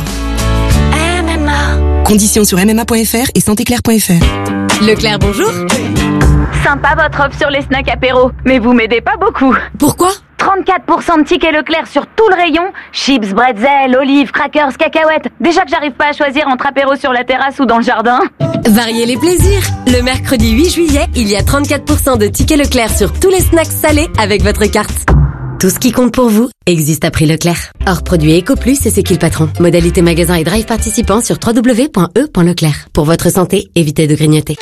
MMA. Conditions sur mma.fr et santéclair.fr. Leclerc, bonjour. Sympa votre offre sur les snacks apéro, mais vous m'aidez pas beaucoup. Pourquoi ? 34% de tickets Leclerc sur tout le rayon. Chips, bretzels, olives, crackers, cacahuètes. Déjà que j'arrive pas à choisir entre apéro sur la terrasse ou dans le jardin. Variez les plaisirs. Le mercredi 8 juillet, il y a 34% de tickets Leclerc sur tous les snacks salés avec votre carte. Tout ce qui compte pour vous existe à prix Leclerc. Hors produit EcoPlus et c'est qui le patron. Modalité magasin et drive participants sur www.e.leclerc. Pour votre santé, évitez de grignoter.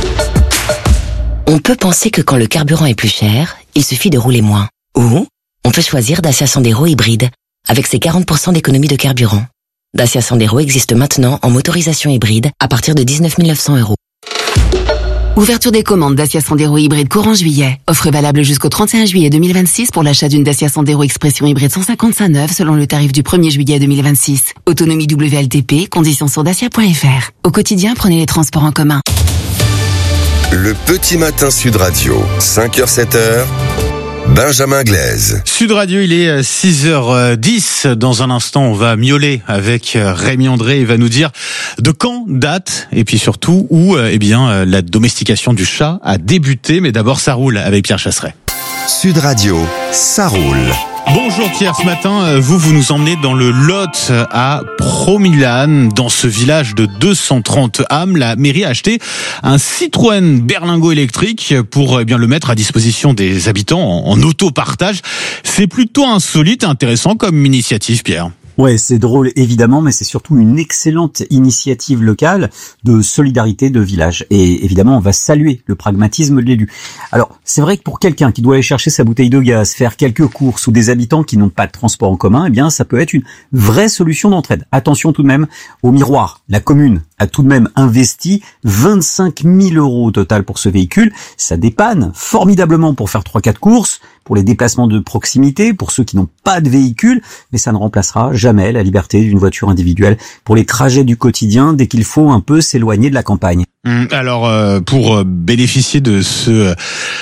On peut penser que quand le carburant est plus cher, il suffit de rouler moins. Ou on peut choisir Dacia Sandero hybride, avec ses 40% d'économie de carburant. Dacia Sandero existe maintenant en motorisation hybride à partir de 19 900 €. Ouverture des commandes Dacia Sandero hybride courant juillet. Offre valable jusqu'au 31 juillet 2026 pour l'achat d'une Dacia Sandero Expression hybride 155 neuve selon le tarif du 1er juillet 2026. Autonomie WLTP, conditions sur dacia.fr. Au quotidien, prenez les transports en commun. Le petit matin Sud Radio, 5h, 7h. Benjamin Glaise. Sud Radio, il est 6h10. Dans un instant, on va miauler avec Rémi André. Il va nous dire de quand date et puis surtout où la domestication du chat a débuté. Mais d'abord, ça roule avec Pierre Chasseret. Sud Radio, ça roule. Bonjour Pierre, ce matin, vous nous emmenez dans le Lot à Pro-Milan, dans ce village de 230 âmes. La mairie a acheté un Citroën Berlingo électrique pour le mettre à disposition des habitants en autopartage. C'est plutôt insolite et intéressant comme initiative, Pierre. Ouais, c'est drôle évidemment, mais c'est surtout une excellente initiative locale de solidarité de village. Et évidemment, on va saluer le pragmatisme de l'élu. Alors, c'est vrai que pour quelqu'un qui doit aller chercher sa bouteille de gaz, faire quelques courses ou des habitants qui n'ont pas de transport en commun, eh bien, ça peut être une vraie solution d'entraide. Attention tout de même au miroir. La commune a tout de même investi 25 000 € au total pour ce véhicule. Ça dépanne formidablement pour faire 3-4 courses, pour les déplacements de proximité, pour ceux qui n'ont pas de véhicule, mais ça ne remplacera jamais la liberté d'une voiture individuelle pour les trajets du quotidien dès qu'il faut un peu s'éloigner de la campagne. Alors pour bénéficier de ce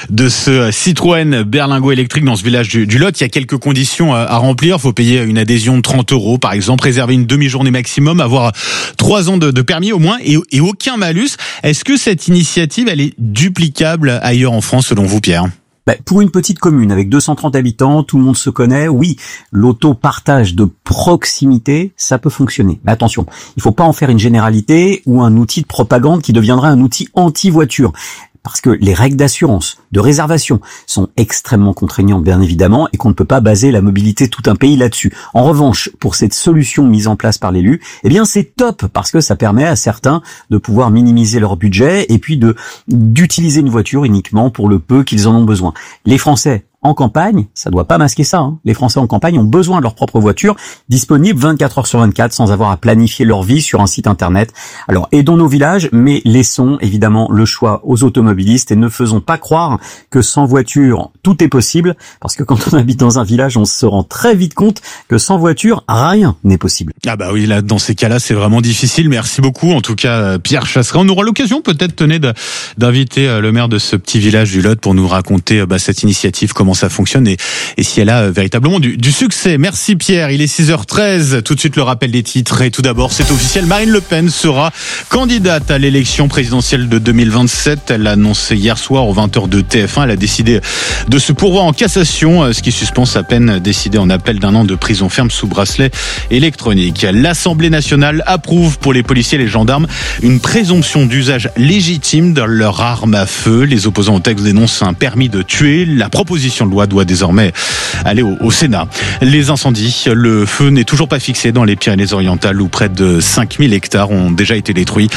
Citroën Berlingot électrique dans ce village du Lot, il y a quelques conditions à remplir. Il faut payer une adhésion de 30 € par exemple, réserver une demi-journée maximum, avoir 3 ans de permis au moins et aucun malus. Est-ce que cette initiative elle est duplicable ailleurs en France selon vous, Pierre ? Pour une petite commune avec 230 habitants, tout le monde se connaît, oui, l'autopartage de proximité, ça peut fonctionner. Mais attention, il faut pas en faire une généralité ou un outil de propagande qui deviendra un outil anti-voiture. Parce que les règles d'assurance, de réservation sont extrêmement contraignantes bien évidemment et qu'on ne peut pas baser la mobilité de tout un pays là-dessus. En revanche, pour cette solution mise en place par l'élu, eh bien c'est top parce que ça permet à certains de pouvoir minimiser leur budget et puis d'utiliser une voiture uniquement pour le peu qu'ils en ont besoin. Les Français en campagne, ça doit pas masquer ça, hein. Les Français en campagne ont besoin de leur propre voiture, disponible 24 heures sur 24 sans avoir à planifier leur vie sur un site internet. Alors aidons nos villages, mais laissons évidemment le choix aux automobilistes et ne faisons pas croire que sans voiture tout est possible, parce que quand on habite dans un village, on se rend très vite compte que sans voiture rien n'est possible. Ah bah oui, là dans ces cas-là, c'est vraiment difficile. Merci beaucoup en tout cas Pierre Chasseret. On aura l'occasion peut-être d'inviter le maire de ce petit village du Lot pour nous raconter cette initiative, comment ça fonctionne et si elle a véritablement du succès. Merci Pierre, il est 6h13, tout de suite le rappel des titres et tout d'abord c'est officiel, Marine Le Pen sera candidate à l'élection présidentielle de 2027, elle l'a annoncé hier soir aux 20h de TF1, elle a décidé de se pourvoir en cassation, ce qui suspend sa peine décidée en appel d'1 an de prison ferme sous bracelet électronique. L'Assemblée nationale approuve pour les policiers et les gendarmes une présomption d'usage légitime de leur arme à feu. Les opposants au texte dénoncent un permis de tuer. La proposition de loi doit désormais aller au Sénat. Les incendies, le feu n'est toujours pas fixé dans les Pyrénées-Orientales où près de 5000 hectares ont déjà été détruits.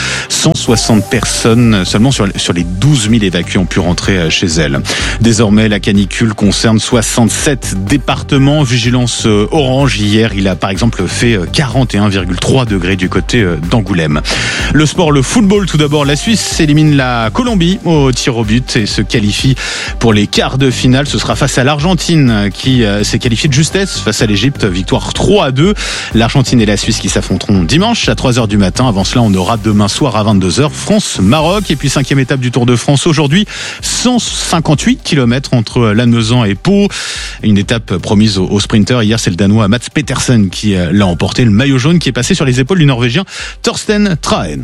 160 personnes seulement sur les 12 000 évacués ont pu rentrer chez elles. Désormais, la canicule concerne 67 départements. Vigilance orange. Hier, il a par exemple fait 41,3 degrés du côté d'Angoulême. Le sport, le football tout d'abord. La Suisse élimine la Colombie au tir au but et se qualifie pour les quarts de finale. Ce sera face à l'Argentine qui s'est qualifiée de justesse face à l'Égypte. Victoire 3-2. L'Argentine et la Suisse qui s'affronteront dimanche à 3h du matin. Avant cela, on aura demain soir à 22h France-Maroc. Et puis 5e étape du Tour de France aujourd'hui. 158 km entre Lannemezan et Pau. Une étape promise aux sprinteurs. Hier, c'est le Danois Mats Petersen qui l'a emporté. Le maillot jaune qui est passé sur les épaules du Norvégien Thorsten Trahen.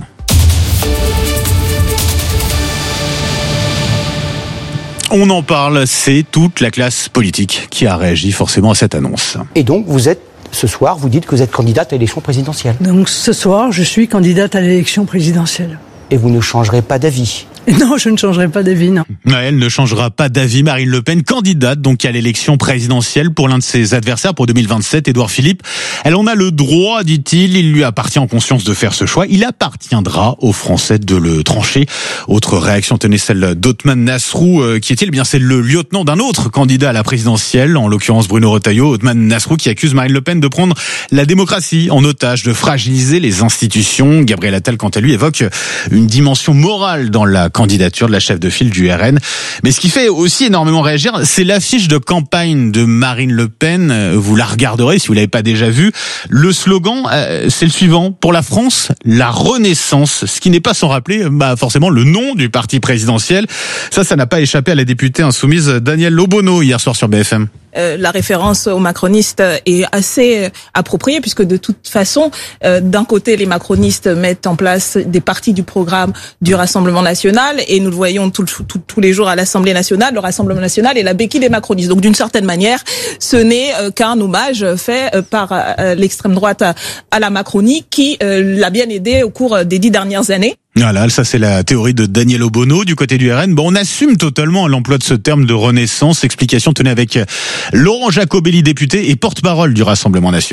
On en parle, c'est toute la classe politique qui a réagi forcément à cette annonce. Et donc ce soir, vous dites que vous êtes candidate à l'élection présidentielle. Donc ce soir, je suis candidate à l'élection présidentielle. Et vous ne changerez pas d'avis? Non, je ne changerai pas d'avis, non. Elle ne changera pas d'avis. Marine Le Pen, candidate donc à l'élection présidentielle pour l'un de ses adversaires pour 2027, Édouard Philippe. Elle en a le droit, dit-il. Il lui appartient en conscience de faire ce choix. Il appartiendra aux Français de le trancher. Autre réaction, tenez celle d'Othmane Nasrou. Qui est-il? Bien, c'est le lieutenant d'un autre candidat à la présidentielle, en l'occurrence Bruno Retailleau. Othmane Nasrou qui accuse Marine Le Pen de prendre la démocratie en otage, de fragiliser les institutions. Gabriel Attal, quant à lui, évoque une dimension morale dans la candidature de la chef de file du RN. Mais ce qui fait aussi énormément réagir, c'est l'affiche de campagne de Marine Le Pen. Vous la regarderez si vous l'avez pas déjà vue. Le slogan, c'est le suivant: pour la France, la renaissance. Ce qui n'est pas sans rappeler, forcément, le nom du parti présidentiel. Ça n'a pas échappé à la députée insoumise Danielle Obono hier soir sur BFM. La référence aux macronistes est assez appropriée puisque de toute façon, d'un côté, les macronistes mettent en place des parties du programme du Rassemblement national et nous le voyons tous les jours à l'Assemblée nationale. Le Rassemblement national est la béquille des macronistes. Donc d'une certaine manière, ce n'est qu'un hommage fait par l'extrême droite à la Macronie qui l'a bien aidé au cours des 10 dernières années. Voilà, ça c'est la théorie de Daniel Obono du côté du RN. On assume totalement l'emploi de ce terme de renaissance. Explication tenue avec Laurent Jacobelli, député et porte-parole du Rassemblement national.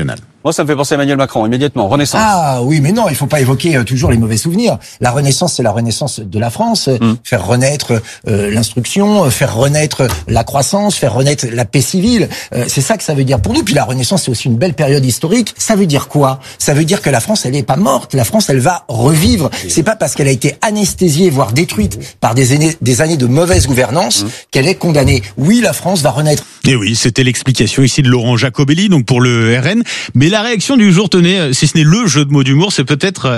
Moi, ça me fait penser à Emmanuel Macron, immédiatement. Renaissance. Ah oui, mais non, il faut pas évoquer toujours les mauvais souvenirs. La Renaissance, c'est la renaissance de la France. Faire renaître l'instruction, faire renaître la croissance, faire renaître la paix civile. C'est ça que ça veut dire pour nous. Puis la Renaissance, c'est aussi une belle période historique. Ça veut dire quoi? Ça veut dire que la France, elle est pas morte. La France, elle va revivre. C'est pas parce qu'elle a été anesthésiée, voire détruite par des années de mauvaise gouvernance qu'elle est condamnée. Oui, la France va renaître. Et oui, c'était l'explication ici de Laurent Jacobelli, donc pour le RN. Mais la réaction du jour, tenez, si ce n'est le jeu de mots d'humour, c'est peut-être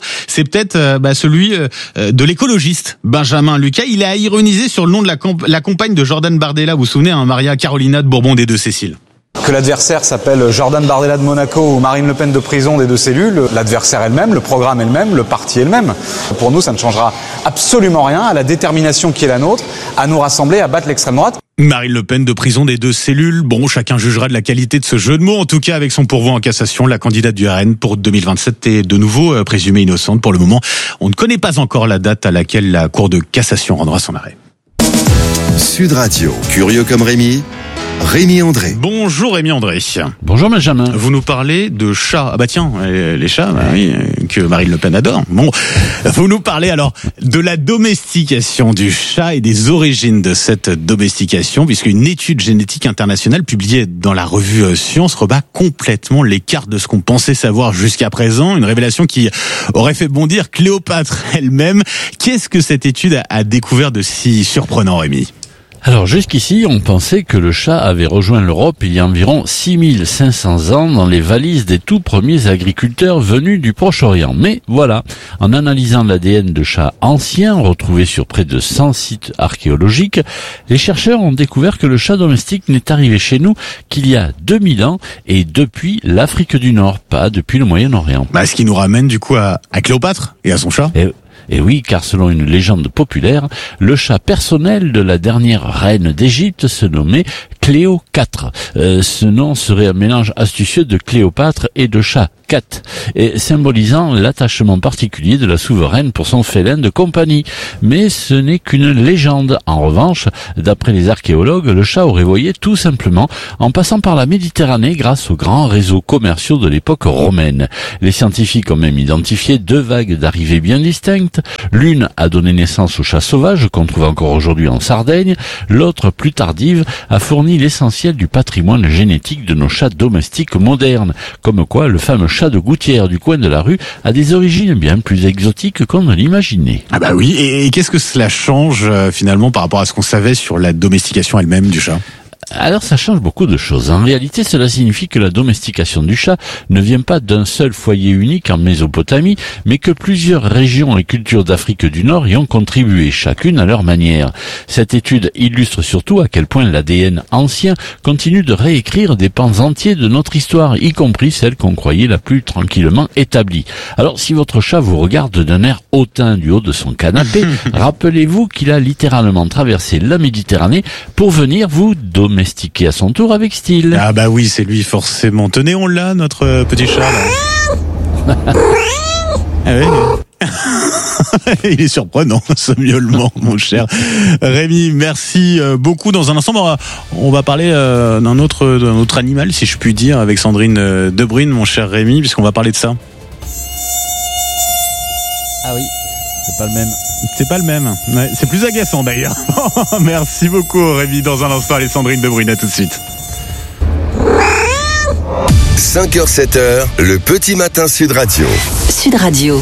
celui de l'écologiste Benjamin Lucas. Il a ironisé sur le nom de la compagne de Jordan Bardella. Vous vous souvenez, Maria Carolina de Bourbon des Deux Céciles. Que l'adversaire s'appelle Jordan Bardella de Monaco ou Marine Le Pen de prison des Deux Cellules, l'adversaire est le même, le programme est le même, le parti est le même. Pour nous, ça ne changera absolument rien à la détermination qui est la nôtre, à nous rassembler, à battre l'extrême droite. Marine Le Pen de prison des Deux Cellules. Bon, chacun jugera de la qualité de ce jeu de mots. En tout cas, avec son pourvoi en cassation, la candidate du RN pour 2027 est de nouveau présumée innocente. Pour le moment, on ne connaît pas encore la date à laquelle la Cour de cassation rendra son arrêt. Sud Radio, curieux comme Rémi André. Bonjour Rémi André. Bonjour Benjamin. Vous nous parlez de chats. Ah bah tiens, les chats, oui, que Marine Le Pen adore. Bon, vous nous parlez alors de la domestication du chat et des origines de cette domestication, puisqu'une étude génétique internationale publiée dans la revue Science rebat complètement l'écart de ce qu'on pensait savoir jusqu'à présent. Une révélation qui aurait fait bondir Cléopâtre elle-même. Qu'est-ce que cette étude a découvert de si surprenant, Rémi ? Alors jusqu'ici, on pensait que le chat avait rejoint l'Europe il y a environ 6500 ans dans les valises des tout premiers agriculteurs venus du Proche-Orient. Mais voilà, en analysant l'ADN de chats anciens retrouvés sur près de 100 sites archéologiques, les chercheurs ont découvert que le chat domestique n'est arrivé chez nous qu'il y a 2000 ans et depuis l'Afrique du Nord, pas depuis le Moyen-Orient. Ce qui nous ramène du coup à Cléopâtre et à son chat. Et oui, car selon une légende populaire, le chat personnel de la dernière reine d'Égypte se nommait Cléo IV. Ce nom serait un mélange astucieux de Cléopâtre et de chat Cat, et symbolisant l'attachement particulier de la souveraine pour son félin de compagnie. Mais ce n'est qu'une légende. En revanche, d'après les archéologues, le chat aurait voyagé tout simplement en passant par la Méditerranée grâce aux grands réseaux commerciaux de l'époque romaine. Les scientifiques ont même identifié 2 vagues d'arrivées bien distinctes. L'une a donné naissance au chat sauvage qu'on trouve encore aujourd'hui en Sardaigne. L'autre, plus tardive, a fourni l'essentiel du patrimoine génétique de nos chats domestiques modernes. Comme quoi, le fameux chat de gouttière du coin de la rue a des origines bien plus exotiques qu'on ne l'imaginait. Ah bah oui, et qu'est-ce que cela change finalement par rapport à ce qu'on savait sur la domestication elle-même du chat ? Alors ça change beaucoup de choses. En réalité, cela signifie que la domestication du chat ne vient pas d'un seul foyer unique en Mésopotamie, mais que plusieurs régions et cultures d'Afrique du Nord y ont contribué, chacune à leur manière. Cette étude illustre surtout à quel point l'ADN ancien continue de réécrire des pans entiers de notre histoire, y compris celle qu'on croyait la plus tranquillement établie. Alors si votre chat vous regarde d'un air hautain du haut de son canapé, rappelez-vous qu'il a littéralement traversé la Méditerranée pour venir vous domestiquer à son tour avec style. Ah bah oui, c'est lui forcément. Tenez, on l'a, notre petit chat là. Ah oui. Il est surprenant ce miaulement, mon cher Rémi. Merci beaucoup. Dans un instant, on va parler d'un autre animal, si je puis dire, avec Sandrine Debrune, mon cher Rémi, puisqu'on va parler de ça. Ah oui, c'est pas le même. C'est pas le même. Ouais, c'est plus agaçant d'ailleurs. Merci beaucoup Rémi. Dans un instant, Sandrine Debrune, à tout de suite. 5h, 7h, le petit matin Sud Radio. Sud Radio.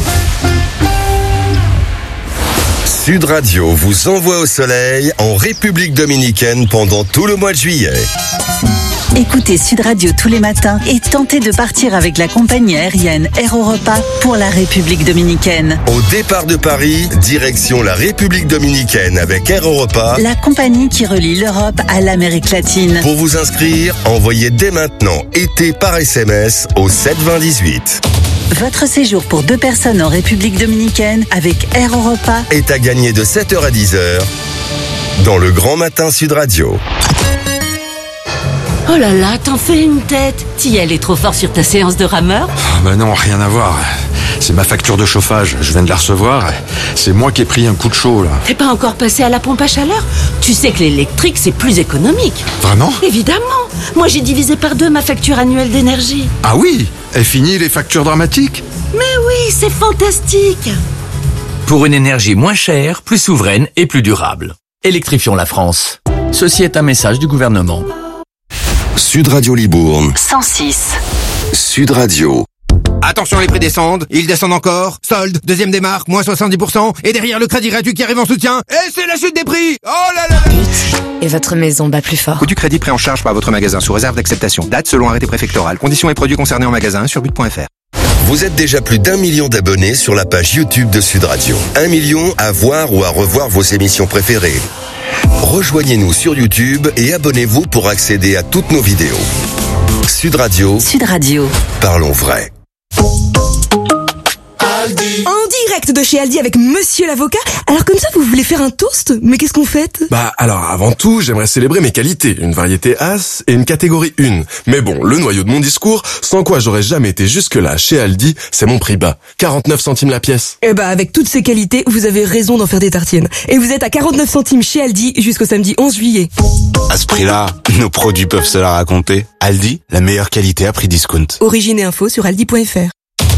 Sud Radio vous envoie au soleil en République Dominicaine pendant tout le mois de juillet. Écoutez Sud Radio tous les matins et tentez de partir avec la compagnie aérienne Air Europa pour la République Dominicaine. Au départ de Paris, direction la République Dominicaine avec Air Europa, la compagnie qui relie l'Europe à l'Amérique latine. Pour vous inscrire, envoyez dès maintenant été par SMS au 72018. Votre séjour pour 2 personnes en République Dominicaine avec Air Europa est à gagner de 7h à 10h dans le Grand Matin Sud Radio. Oh là là, t'en fais une tête. T'y allais trop fort sur ta séance de rameur ? Bah non, rien à voir. C'est ma facture de chauffage, je viens de la recevoir. C'est moi qui ai pris un coup de chaud, là. T'es pas encore passé à la pompe à chaleur? Tu sais que l'électrique, c'est plus économique. Vraiment? Évidemment. Moi, j'ai divisé par 2 ma facture annuelle d'énergie. Ah oui? Est fini les factures dramatiques? Mais oui, c'est fantastique. Pour une énergie moins chère, plus souveraine et plus durable. Électrifions la France. Ceci est un message du gouvernement. Sud Radio Libourne. 106. Sud Radio. Attention, les prix descendent, ils descendent encore. Solde, deuxième démarque, moins 70%. Et derrière le crédit gratuit qui arrive en soutien. Et c'est la chute des prix. Oh là là là. Et votre maison bat plus fort. Coût du crédit pris en charge par votre magasin sous réserve d'acceptation. Date selon arrêté préfectoral. Conditions et produits concernés en magasin sur but.fr. Vous êtes déjà plus d'1 million d'abonnés sur la page YouTube de Sud Radio. 1 million à voir ou à revoir vos émissions préférées. Rejoignez-nous sur YouTube et abonnez-vous pour accéder à toutes nos vidéos. Sud Radio. Sud Radio. Parlons vrai. En direct de chez Aldi avec Monsieur l'avocat. Alors comme ça, vous voulez faire un toast? Mais qu'est-ce qu'on fait? Alors avant tout, j'aimerais célébrer mes qualités. Une variété As et une catégorie 1. Mais bon, le noyau de mon discours, sans quoi j'aurais jamais été jusque-là chez Aldi, c'est mon prix bas. 49 centimes la pièce. Avec toutes ces qualités, vous avez raison d'en faire des tartines. Et vous êtes à 49 centimes chez Aldi jusqu'au samedi 11 juillet. À ce prix-là, nos produits peuvent se la raconter. Aldi, la meilleure qualité à prix discount. Origine et info sur aldi.fr.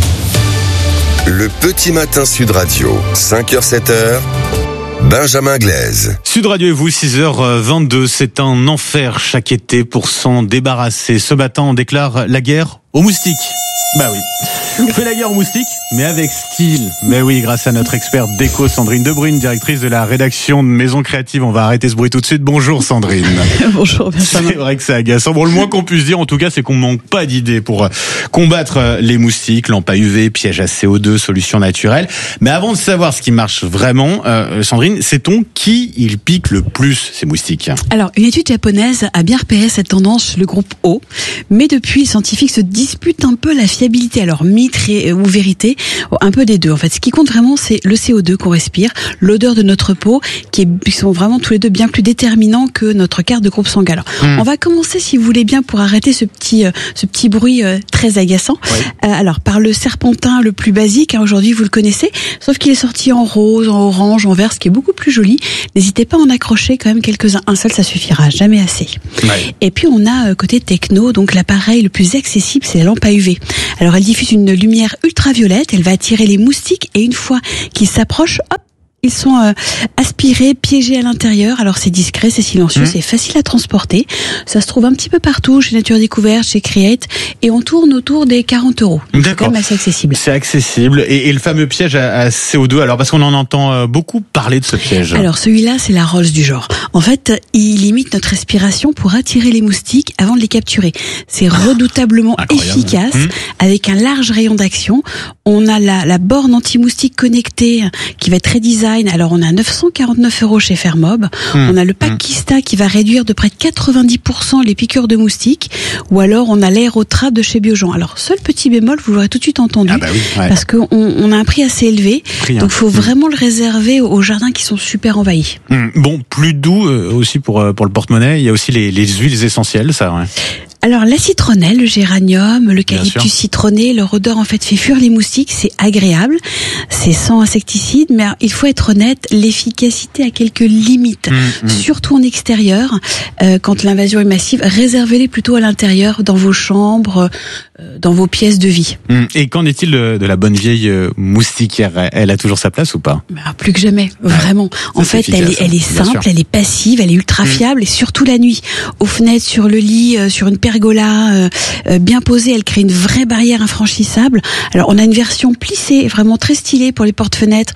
Le petit matin Sud Radio, 5h, 7h, Benjamin Glaise. Sud Radio et vous, 6h22, c'est un enfer chaque été pour s'en débarrasser. Ce matin, on déclare la guerre aux moustiques. Bah oui. On fait la guerre aux moustiques, mais avec style. Mais oui, grâce à notre experte déco, Sandrine Debrune, directrice de la rédaction de Maison Créative. On va arrêter ce bruit tout de suite. Bonjour Sandrine. Bonjour Benjamin. C'est vrai que c'est agaçant. Bon, le moins qu'on puisse dire, en tout cas, c'est qu'on manque pas d'idées pour combattre les moustiques, lampes à UV, pièges à CO2, solutions naturelles. Mais avant de savoir ce qui marche vraiment, Sandrine, sait-on qui il pique le plus, ces moustiques? Alors, une étude japonaise a bien repéré cette tendance, le groupe O. Mais depuis, les scientifiques se disputent un peu la fiabilité. Alors, mythe ou vérité, un peu des deux. En fait, ce qui compte vraiment, c'est le CO2 qu'on respire, l'odeur de notre peau, qui sont vraiment tous les deux bien plus déterminants que notre carte de groupe sanguin. Alors, on va commencer, si vous voulez bien, pour arrêter ce petit bruit très agaçant. Oui. Alors, par le serpentin le plus basique, aujourd'hui, vous le connaissez, sauf qu'il est sorti en rose, en orange, en vert, ce qui est beaucoup plus joli. N'hésitez pas à en accrocher quand même quelques-uns. Un seul, ça suffira, jamais assez. Ouais. Et puis, on a côté techno, donc l'appareil le plus accessible, c'est la lampe à UV. Alors, elle diffuse une lumière ultraviolette, elle va attirer les moustiques et une fois qu'ils s'approchent, hop, ils sont aspirés, piégés à l'intérieur. Alors c'est discret, c'est silencieux, c'est facile à transporter. Ça se trouve un petit peu partout, chez Nature Découverte, chez Create, et on tourne autour des 40 €. D'accord. C'est quand même assez accessible. C'est accessible. Et le fameux piège à CO2, alors parce qu'on en entend beaucoup parler de ce piège. Alors celui-là, c'est la Rolls du genre. En fait, il limite notre respiration pour attirer les moustiques avant de les capturer. C'est redoutablement efficace, avec un large rayon d'action. On a la borne anti-moustique connectée qui va être très design. Alors on a 949 € chez Fermob. On a le pack Kista qui va réduire de près de 90% les piqûres de moustiques. Ou alors on a l'aérotrap de chez Biogen. Alors seul petit bémol, vous l'aurez tout de suite entendu, parce qu'on a un prix assez élevé. Donc faut vraiment le réserver aux jardins qui sont super envahis. Bon, plus doux aussi pour le porte-monnaie. Il y a aussi les huiles essentielles, ça. Ouais. Alors la citronnelle, le géranium, l'eucalyptus citronné, leur odeur en fait fait fuir les moustiques, c'est agréable, c'est sans insecticide, mais il faut être honnête, l'efficacité a quelques limites, surtout en extérieur, quand l'invasion est massive, réservez-les plutôt à l'intérieur, dans vos chambres, dans vos pièces de vie. Et qu'en est-il de la bonne vieille moustiquaire? Elle a toujours sa place ou pas? Alors, plus que jamais, vraiment. En fait, elle est simple, elle est passive, elle est ultra fiable, et surtout la nuit. Aux fenêtres, sur le lit, sur une pergola, bien posée, elle crée une vraie barrière infranchissable. Alors, on a une version plissée, vraiment très stylée pour les portes-fenêtres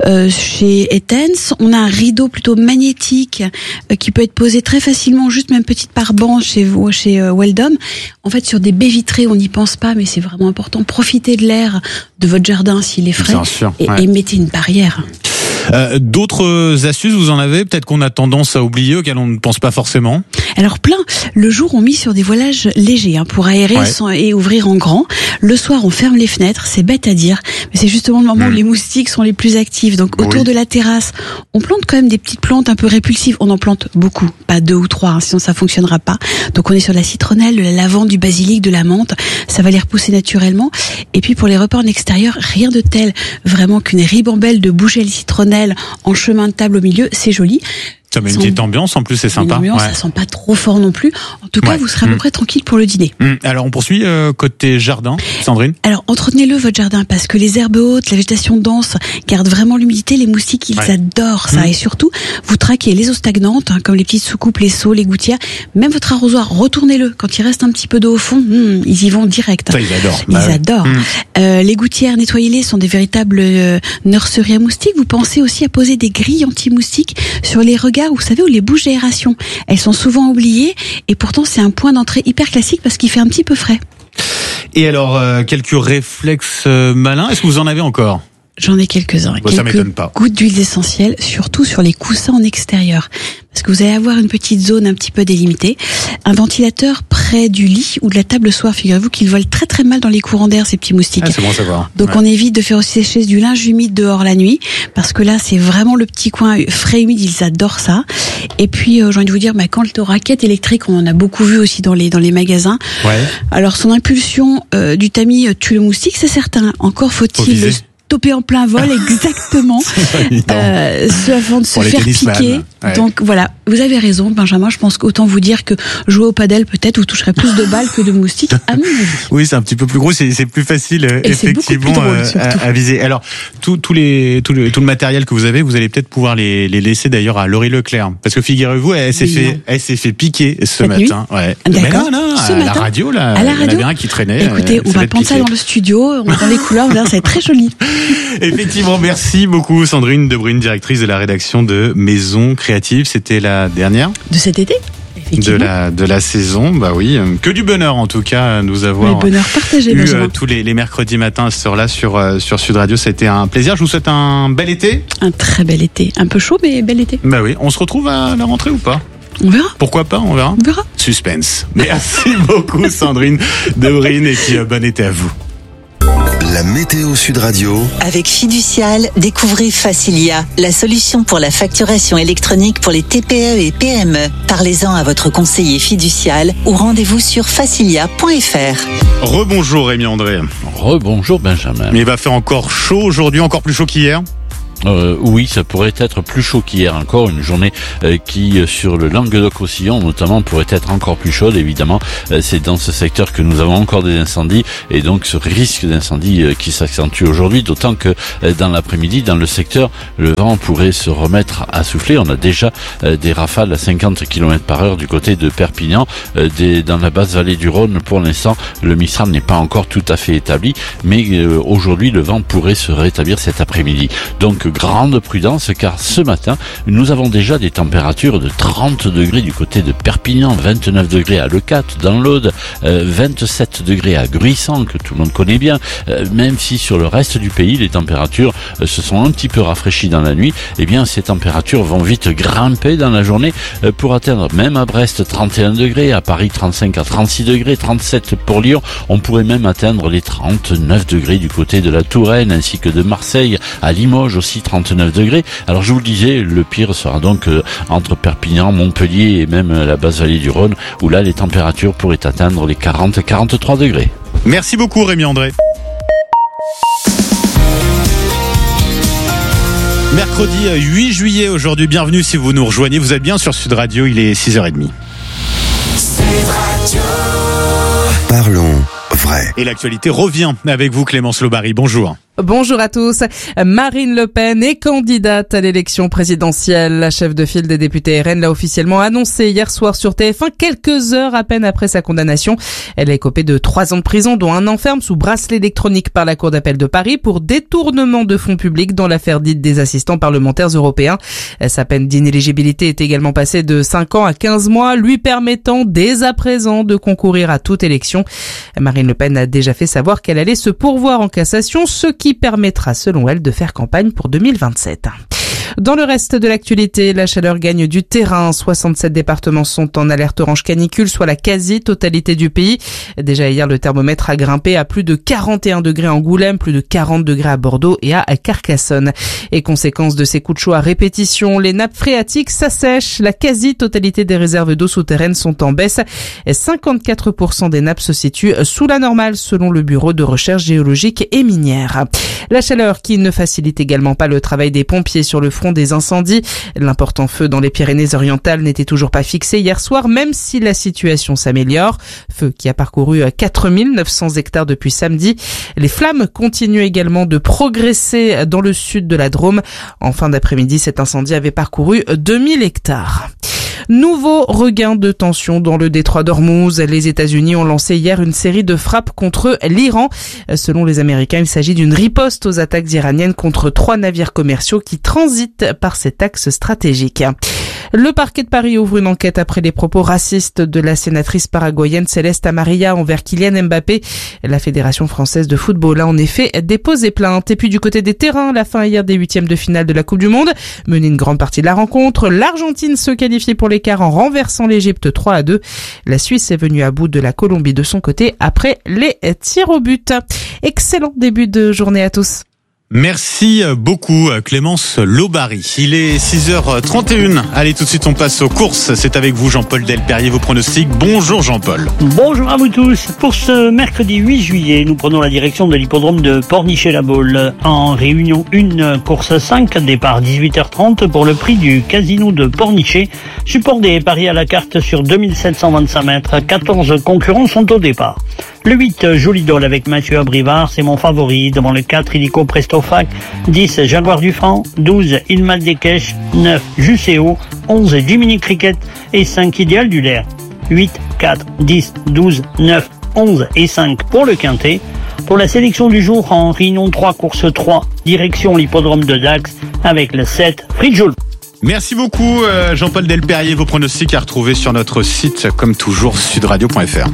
chez Etense. On a un rideau plutôt magnétique qui peut être posé très facilement, juste même petite pare-banc chez Weldom. En fait, sur des baies vitrées, on n'y pense pas, mais c'est vraiment important. Profitez de l'air de votre jardin s'il est frais, et mettez une barrière. D'autres astuces, vous en avez? Peut-être qu'on a tendance à oublier, auxquelles on ne pense pas forcément. Alors plein. Le jour, on mise sur des voilages légers pour aérer et ouvrir en grand. Le soir, on ferme les fenêtres, c'est bête à dire, mais c'est justement le moment où les moustiques sont les plus actifs. Donc autour de la terrasse, on plante quand même des petites plantes un peu répulsives. On en plante beaucoup, pas 2 ou 3, sinon ça fonctionnera pas. Donc on est sur la citronnelle, de la lavande, du basilic, de la menthe. Ça va les repousser naturellement. Et puis pour les repas en extérieur, rien de tel vraiment qu'une ribambelle de bougelles citronnelle en chemin de table au milieu, c'est joli. Ça met une petite ambiance, en plus c'est sympa. Ambiance, ça sent pas trop fort non plus. En tout cas, vous serez à peu près tranquille pour le dîner. Alors on poursuit côté jardin, Sandrine. Alors entretenez-le votre jardin parce que les herbes hautes, la végétation dense gardent vraiment l'humidité. Les moustiques, ils adorent ça. Et surtout, vous traquez les eaux stagnantes, comme les petites soucoupes, les seaux, les gouttières. Même votre arrosoir, retournez-le. Quand il reste un petit peu d'eau au fond, ils y vont direct. Ça, ils adorent. Ils adorent. Les gouttières, nettoyez-les, sont des véritables nurseries à moustiques. Vous pensez aussi à poser des grilles anti-moustiques sur les regards, vous savez, où les bouches d'aération. Elles sont souvent oubliées et pourtant c'est un point d'entrée hyper classique parce qu'il fait un petit peu frais. Et alors, quelques réflexes malins, est-ce que vous en avez encore ? J'en ai quelques-uns. Ça m'étonne pas. Gouttes d'huile essentielle, surtout sur les coussins en extérieur. Parce que vous allez avoir une petite zone un petit peu délimitée. Un ventilateur près du lit ou de la table le soir. Figurez-vous qu'ils volent très très mal dans les courants d'air, ces petits moustiques. C'est bon à savoir. Donc on évite de faire aussi sécher du linge humide dehors la nuit. Parce que là, c'est vraiment le petit coin frais humide. Ils adorent ça. Et puis, j'ai envie de vous dire, quand le raquette électrique, on en a beaucoup vu aussi dans les magasins. Alors, son impulsion du tamis tue le moustique, c'est certain. Encore faut-il le stopper en plein vol, exactement, ce avant de se faire piquer. Donc voilà, vous avez raison, Benjamin. Je pense qu'autant vous dire que jouer au padel, peut-être, vous toucherez plus de balles que de moustiques, à mon avis. Oui, c'est un petit peu plus gros, c'est plus facile, et effectivement, drôle, à viser. Alors, tout le matériel que vous avez, vous allez peut-être pouvoir les laisser d'ailleurs à Laurie Leclerc, parce que figurez-vous, elle s'est fait piquer ce matin. D'accord. Mais là, à la radio, là, à la il y en avait un qui traînait. Écoutez, on va prendre ça dans le studio, on va dans les couleurs, là, ça va être très joli. Effectivement, merci beaucoup Sandrine Debrune, directrice de la rédaction de Maison Créative. C'était la dernière de cet été, de la saison. Bah oui, que du bonheur en tout cas, nous avoir bonheur partagé, eu tous les mercredis matins à cette heure-là sur Sud Radio. Ça a été un plaisir. Je vous souhaite un bel été. Un très bel été, un peu chaud mais bel été. Bah oui, on se retrouve à la rentrée ou pas? On verra. Pourquoi pas, on verra. On verra. Suspense. Merci beaucoup Sandrine Debrune et puis bon été à vous. La météo Sud Radio. Avec Fiducial, découvrez Facilia, la solution pour la facturation électronique pour les TPE et PME. Parlez-en à votre conseiller Fiducial ou rendez-vous sur facilia.fr. Rebonjour Rémi André. Rebonjour Benjamin. Mais il va faire encore chaud aujourd'hui, encore plus chaud qu'hier. Oui, ça pourrait être plus chaud qu'hier encore, une journée qui sur le Languedoc-Roussillon notamment pourrait être encore plus chaude. Évidemment, c'est dans ce secteur que nous avons encore des incendies et donc ce risque d'incendie qui s'accentue aujourd'hui, d'autant que dans l'après-midi, dans le secteur, le vent pourrait se remettre à souffler. On a déjà des rafales à 50 km/h du côté de Perpignan, dans la basse vallée du Rhône. Pour l'instant, le Mistral n'est pas encore tout à fait établi, mais aujourd'hui, le vent pourrait se rétablir cet après-midi. Donc grande prudence, car ce matin nous avons déjà des températures de 30 degrés du côté de Perpignan, 29 degrés à Leucate dans l'Aude, 27 degrés à Gruissan que tout le monde connaît bien. Même si sur le reste du pays les températures se sont un petit peu rafraîchies dans la nuit, eh bien ces températures vont vite grimper dans la journée pour atteindre même à Brest 31 degrés, à Paris 35 à 36 degrés, 37 pour Lyon. On pourrait même atteindre les 39 degrés du côté de la Touraine ainsi que de Marseille, à Limoges aussi 39 degrés. Alors je vous le disais, le pire sera donc entre Perpignan, Montpellier et même la basse vallée du Rhône, où là les températures pourraient atteindre les 40-43 degrés. Merci beaucoup Rémi André. Mercredi 8 juillet aujourd'hui, bienvenue si vous nous rejoignez, vous êtes bien sur Sud Radio, il est 6h30. Sud Radio. Parlons vrai. Et l'actualité revient avec vous Clémence Lobary, bonjour. Bonjour à tous. Marine Le Pen est candidate à l'élection présidentielle. La chef de file des députés RN l'a officiellement annoncé hier soir sur TF1, quelques heures à peine après sa condamnation. Elle a écopé de 3 ans de prison, dont 1 an ferme sous bracelet électronique par la Cour d'appel de Paris pour détournement de fonds publics dans l'affaire dite des assistants parlementaires européens. Sa peine d'inéligibilité est également passée de 5 ans à 15 mois, lui permettant dès à présent de concourir à toute élection. Marine Le Pen a déjà fait savoir qu'elle allait se pourvoir en cassation, ce qui permettra selon elle de faire campagne pour 2027. Dans le reste de l'actualité, la chaleur gagne du terrain. 67 départements sont en alerte orange canicule, soit la quasi-totalité du pays. Déjà hier, le thermomètre a grimpé à plus de 41 degrés à Angoulême, plus de 40 degrés à Bordeaux et à Carcassonne. Et conséquence de ces coups de chaud à répétition, les nappes phréatiques s'assèchent. La quasi-totalité des réserves d'eau souterraines sont en baisse. 54% des nappes se situent sous la normale, selon le Bureau de recherche géologique et minière. La chaleur qui ne facilite également pas le travail des pompiers sur le front des incendies. L'important feu dans les Pyrénées-Orientales n'était toujours pas fixé hier soir, même si la situation s'améliore. Feu qui a parcouru 4900 hectares depuis samedi. Les flammes continuent également de progresser dans le sud de la Drôme. En fin d'après-midi, cet incendie avait parcouru 2000 hectares. Nouveau regain de tension dans le détroit d'Ormuz. Les États-Unis ont lancé hier une série de frappes contre l'Iran. Selon les Américains, il s'agit d'une riposte aux attaques iraniennes contre 3 navires commerciaux qui transitent par cet axe stratégique. Le parquet de Paris ouvre une enquête après les propos racistes de la sénatrice paraguayenne Céleste Amarilla envers Kylian Mbappé. La Fédération française de football a en effet déposé plainte. Et puis du côté des terrains, la fin hier des 8e de finale de la Coupe du Monde. Menée une grande partie de la rencontre, l'Argentine se qualifie pour l'écart en renversant l'Égypte 3-2. La Suisse est venue à bout de la Colombie de son côté après les tirs au but. Excellent début de journée à tous. Merci beaucoup Clémence Lobary. Il est 6h31. Allez, tout de suite on passe aux courses. C'est avec vous Jean-Paul Delperrier, vos pronostics. Bonjour Jean-Paul. Bonjour à vous tous. Pour ce mercredi 8 juillet, nous prenons la direction de l'hippodrome de Pornichet-la-Baule. En réunion 1, course 5, départ 18h30 pour le prix du casino de Pornichet. Support des paris à la carte sur 2725 mètres. 14 concurrents sont au départ. Le 8, Jolidol avec Mathieu Abrivard, c'est mon favori. Devant le 4, Illico Prestofac. 10, Jaguar du Franc. 12, Ilmal Dekech. 9, Juseo. 11, Jiminy Cricket. Et 5, Idéal du Lair. 8, 4, 10, 12, 9, 11 et 5 pour le quintet. Pour la sélection du jour, en réunion 3, course 3, direction l'hippodrome de Dax avec le 7, Fridjoul. Merci beaucoup Jean-Paul Delperrier. Vos pronostics à retrouver sur notre site, comme toujours, sudradio.fr.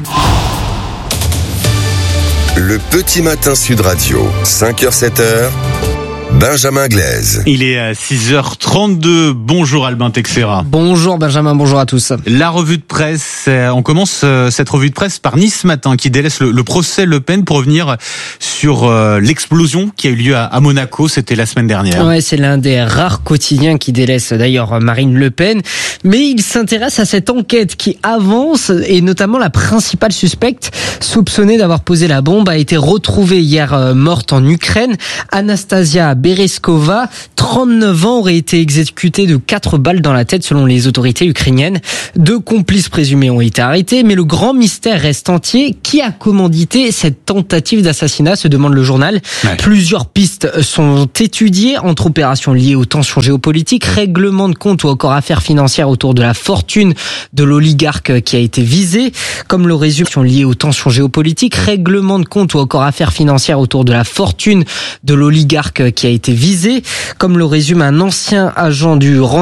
Le petit matin Sud Radio, 5h-7h, Benjamin Glaise. Il est à 6h32. Bonjour Albin Texera. Bonjour Benjamin, bonjour à tous. La revue de presse, on commence cette revue de presse par Nice Matin qui délaisse le procès Le Pen pour revenir sur l'explosion qui a eu lieu à Monaco, c'était la semaine dernière. Ouais, c'est l'un des rares quotidiens qui délaisse d'ailleurs Marine Le Pen, mais il s'intéresse à cette enquête qui avance et notamment la principale suspecte soupçonnée d'avoir posé la bombe a été retrouvée hier morte en Ukraine. Anastasia Bereskova, 39 ans, aurait été exécutée de 4 balles dans la tête selon les autorités ukrainiennes. 2 complices présumés ont été arrêtés, mais le grand mystère reste entier. Qui a commandité cette tentative d'assassinat, se demande le journal. Ouais. Plusieurs pistes sont étudiées entre opérations liées aux tensions géopolitiques, règlement de compte ou encore affaires financières autour de la fortune de l'oligarque qui a été visé. Comme le résume liées aux tensions géopolitiques, règlement de compte ou encore affaires financières autour de la fortune de l'oligarque qui a été visé. Comme le résume un ancien agent du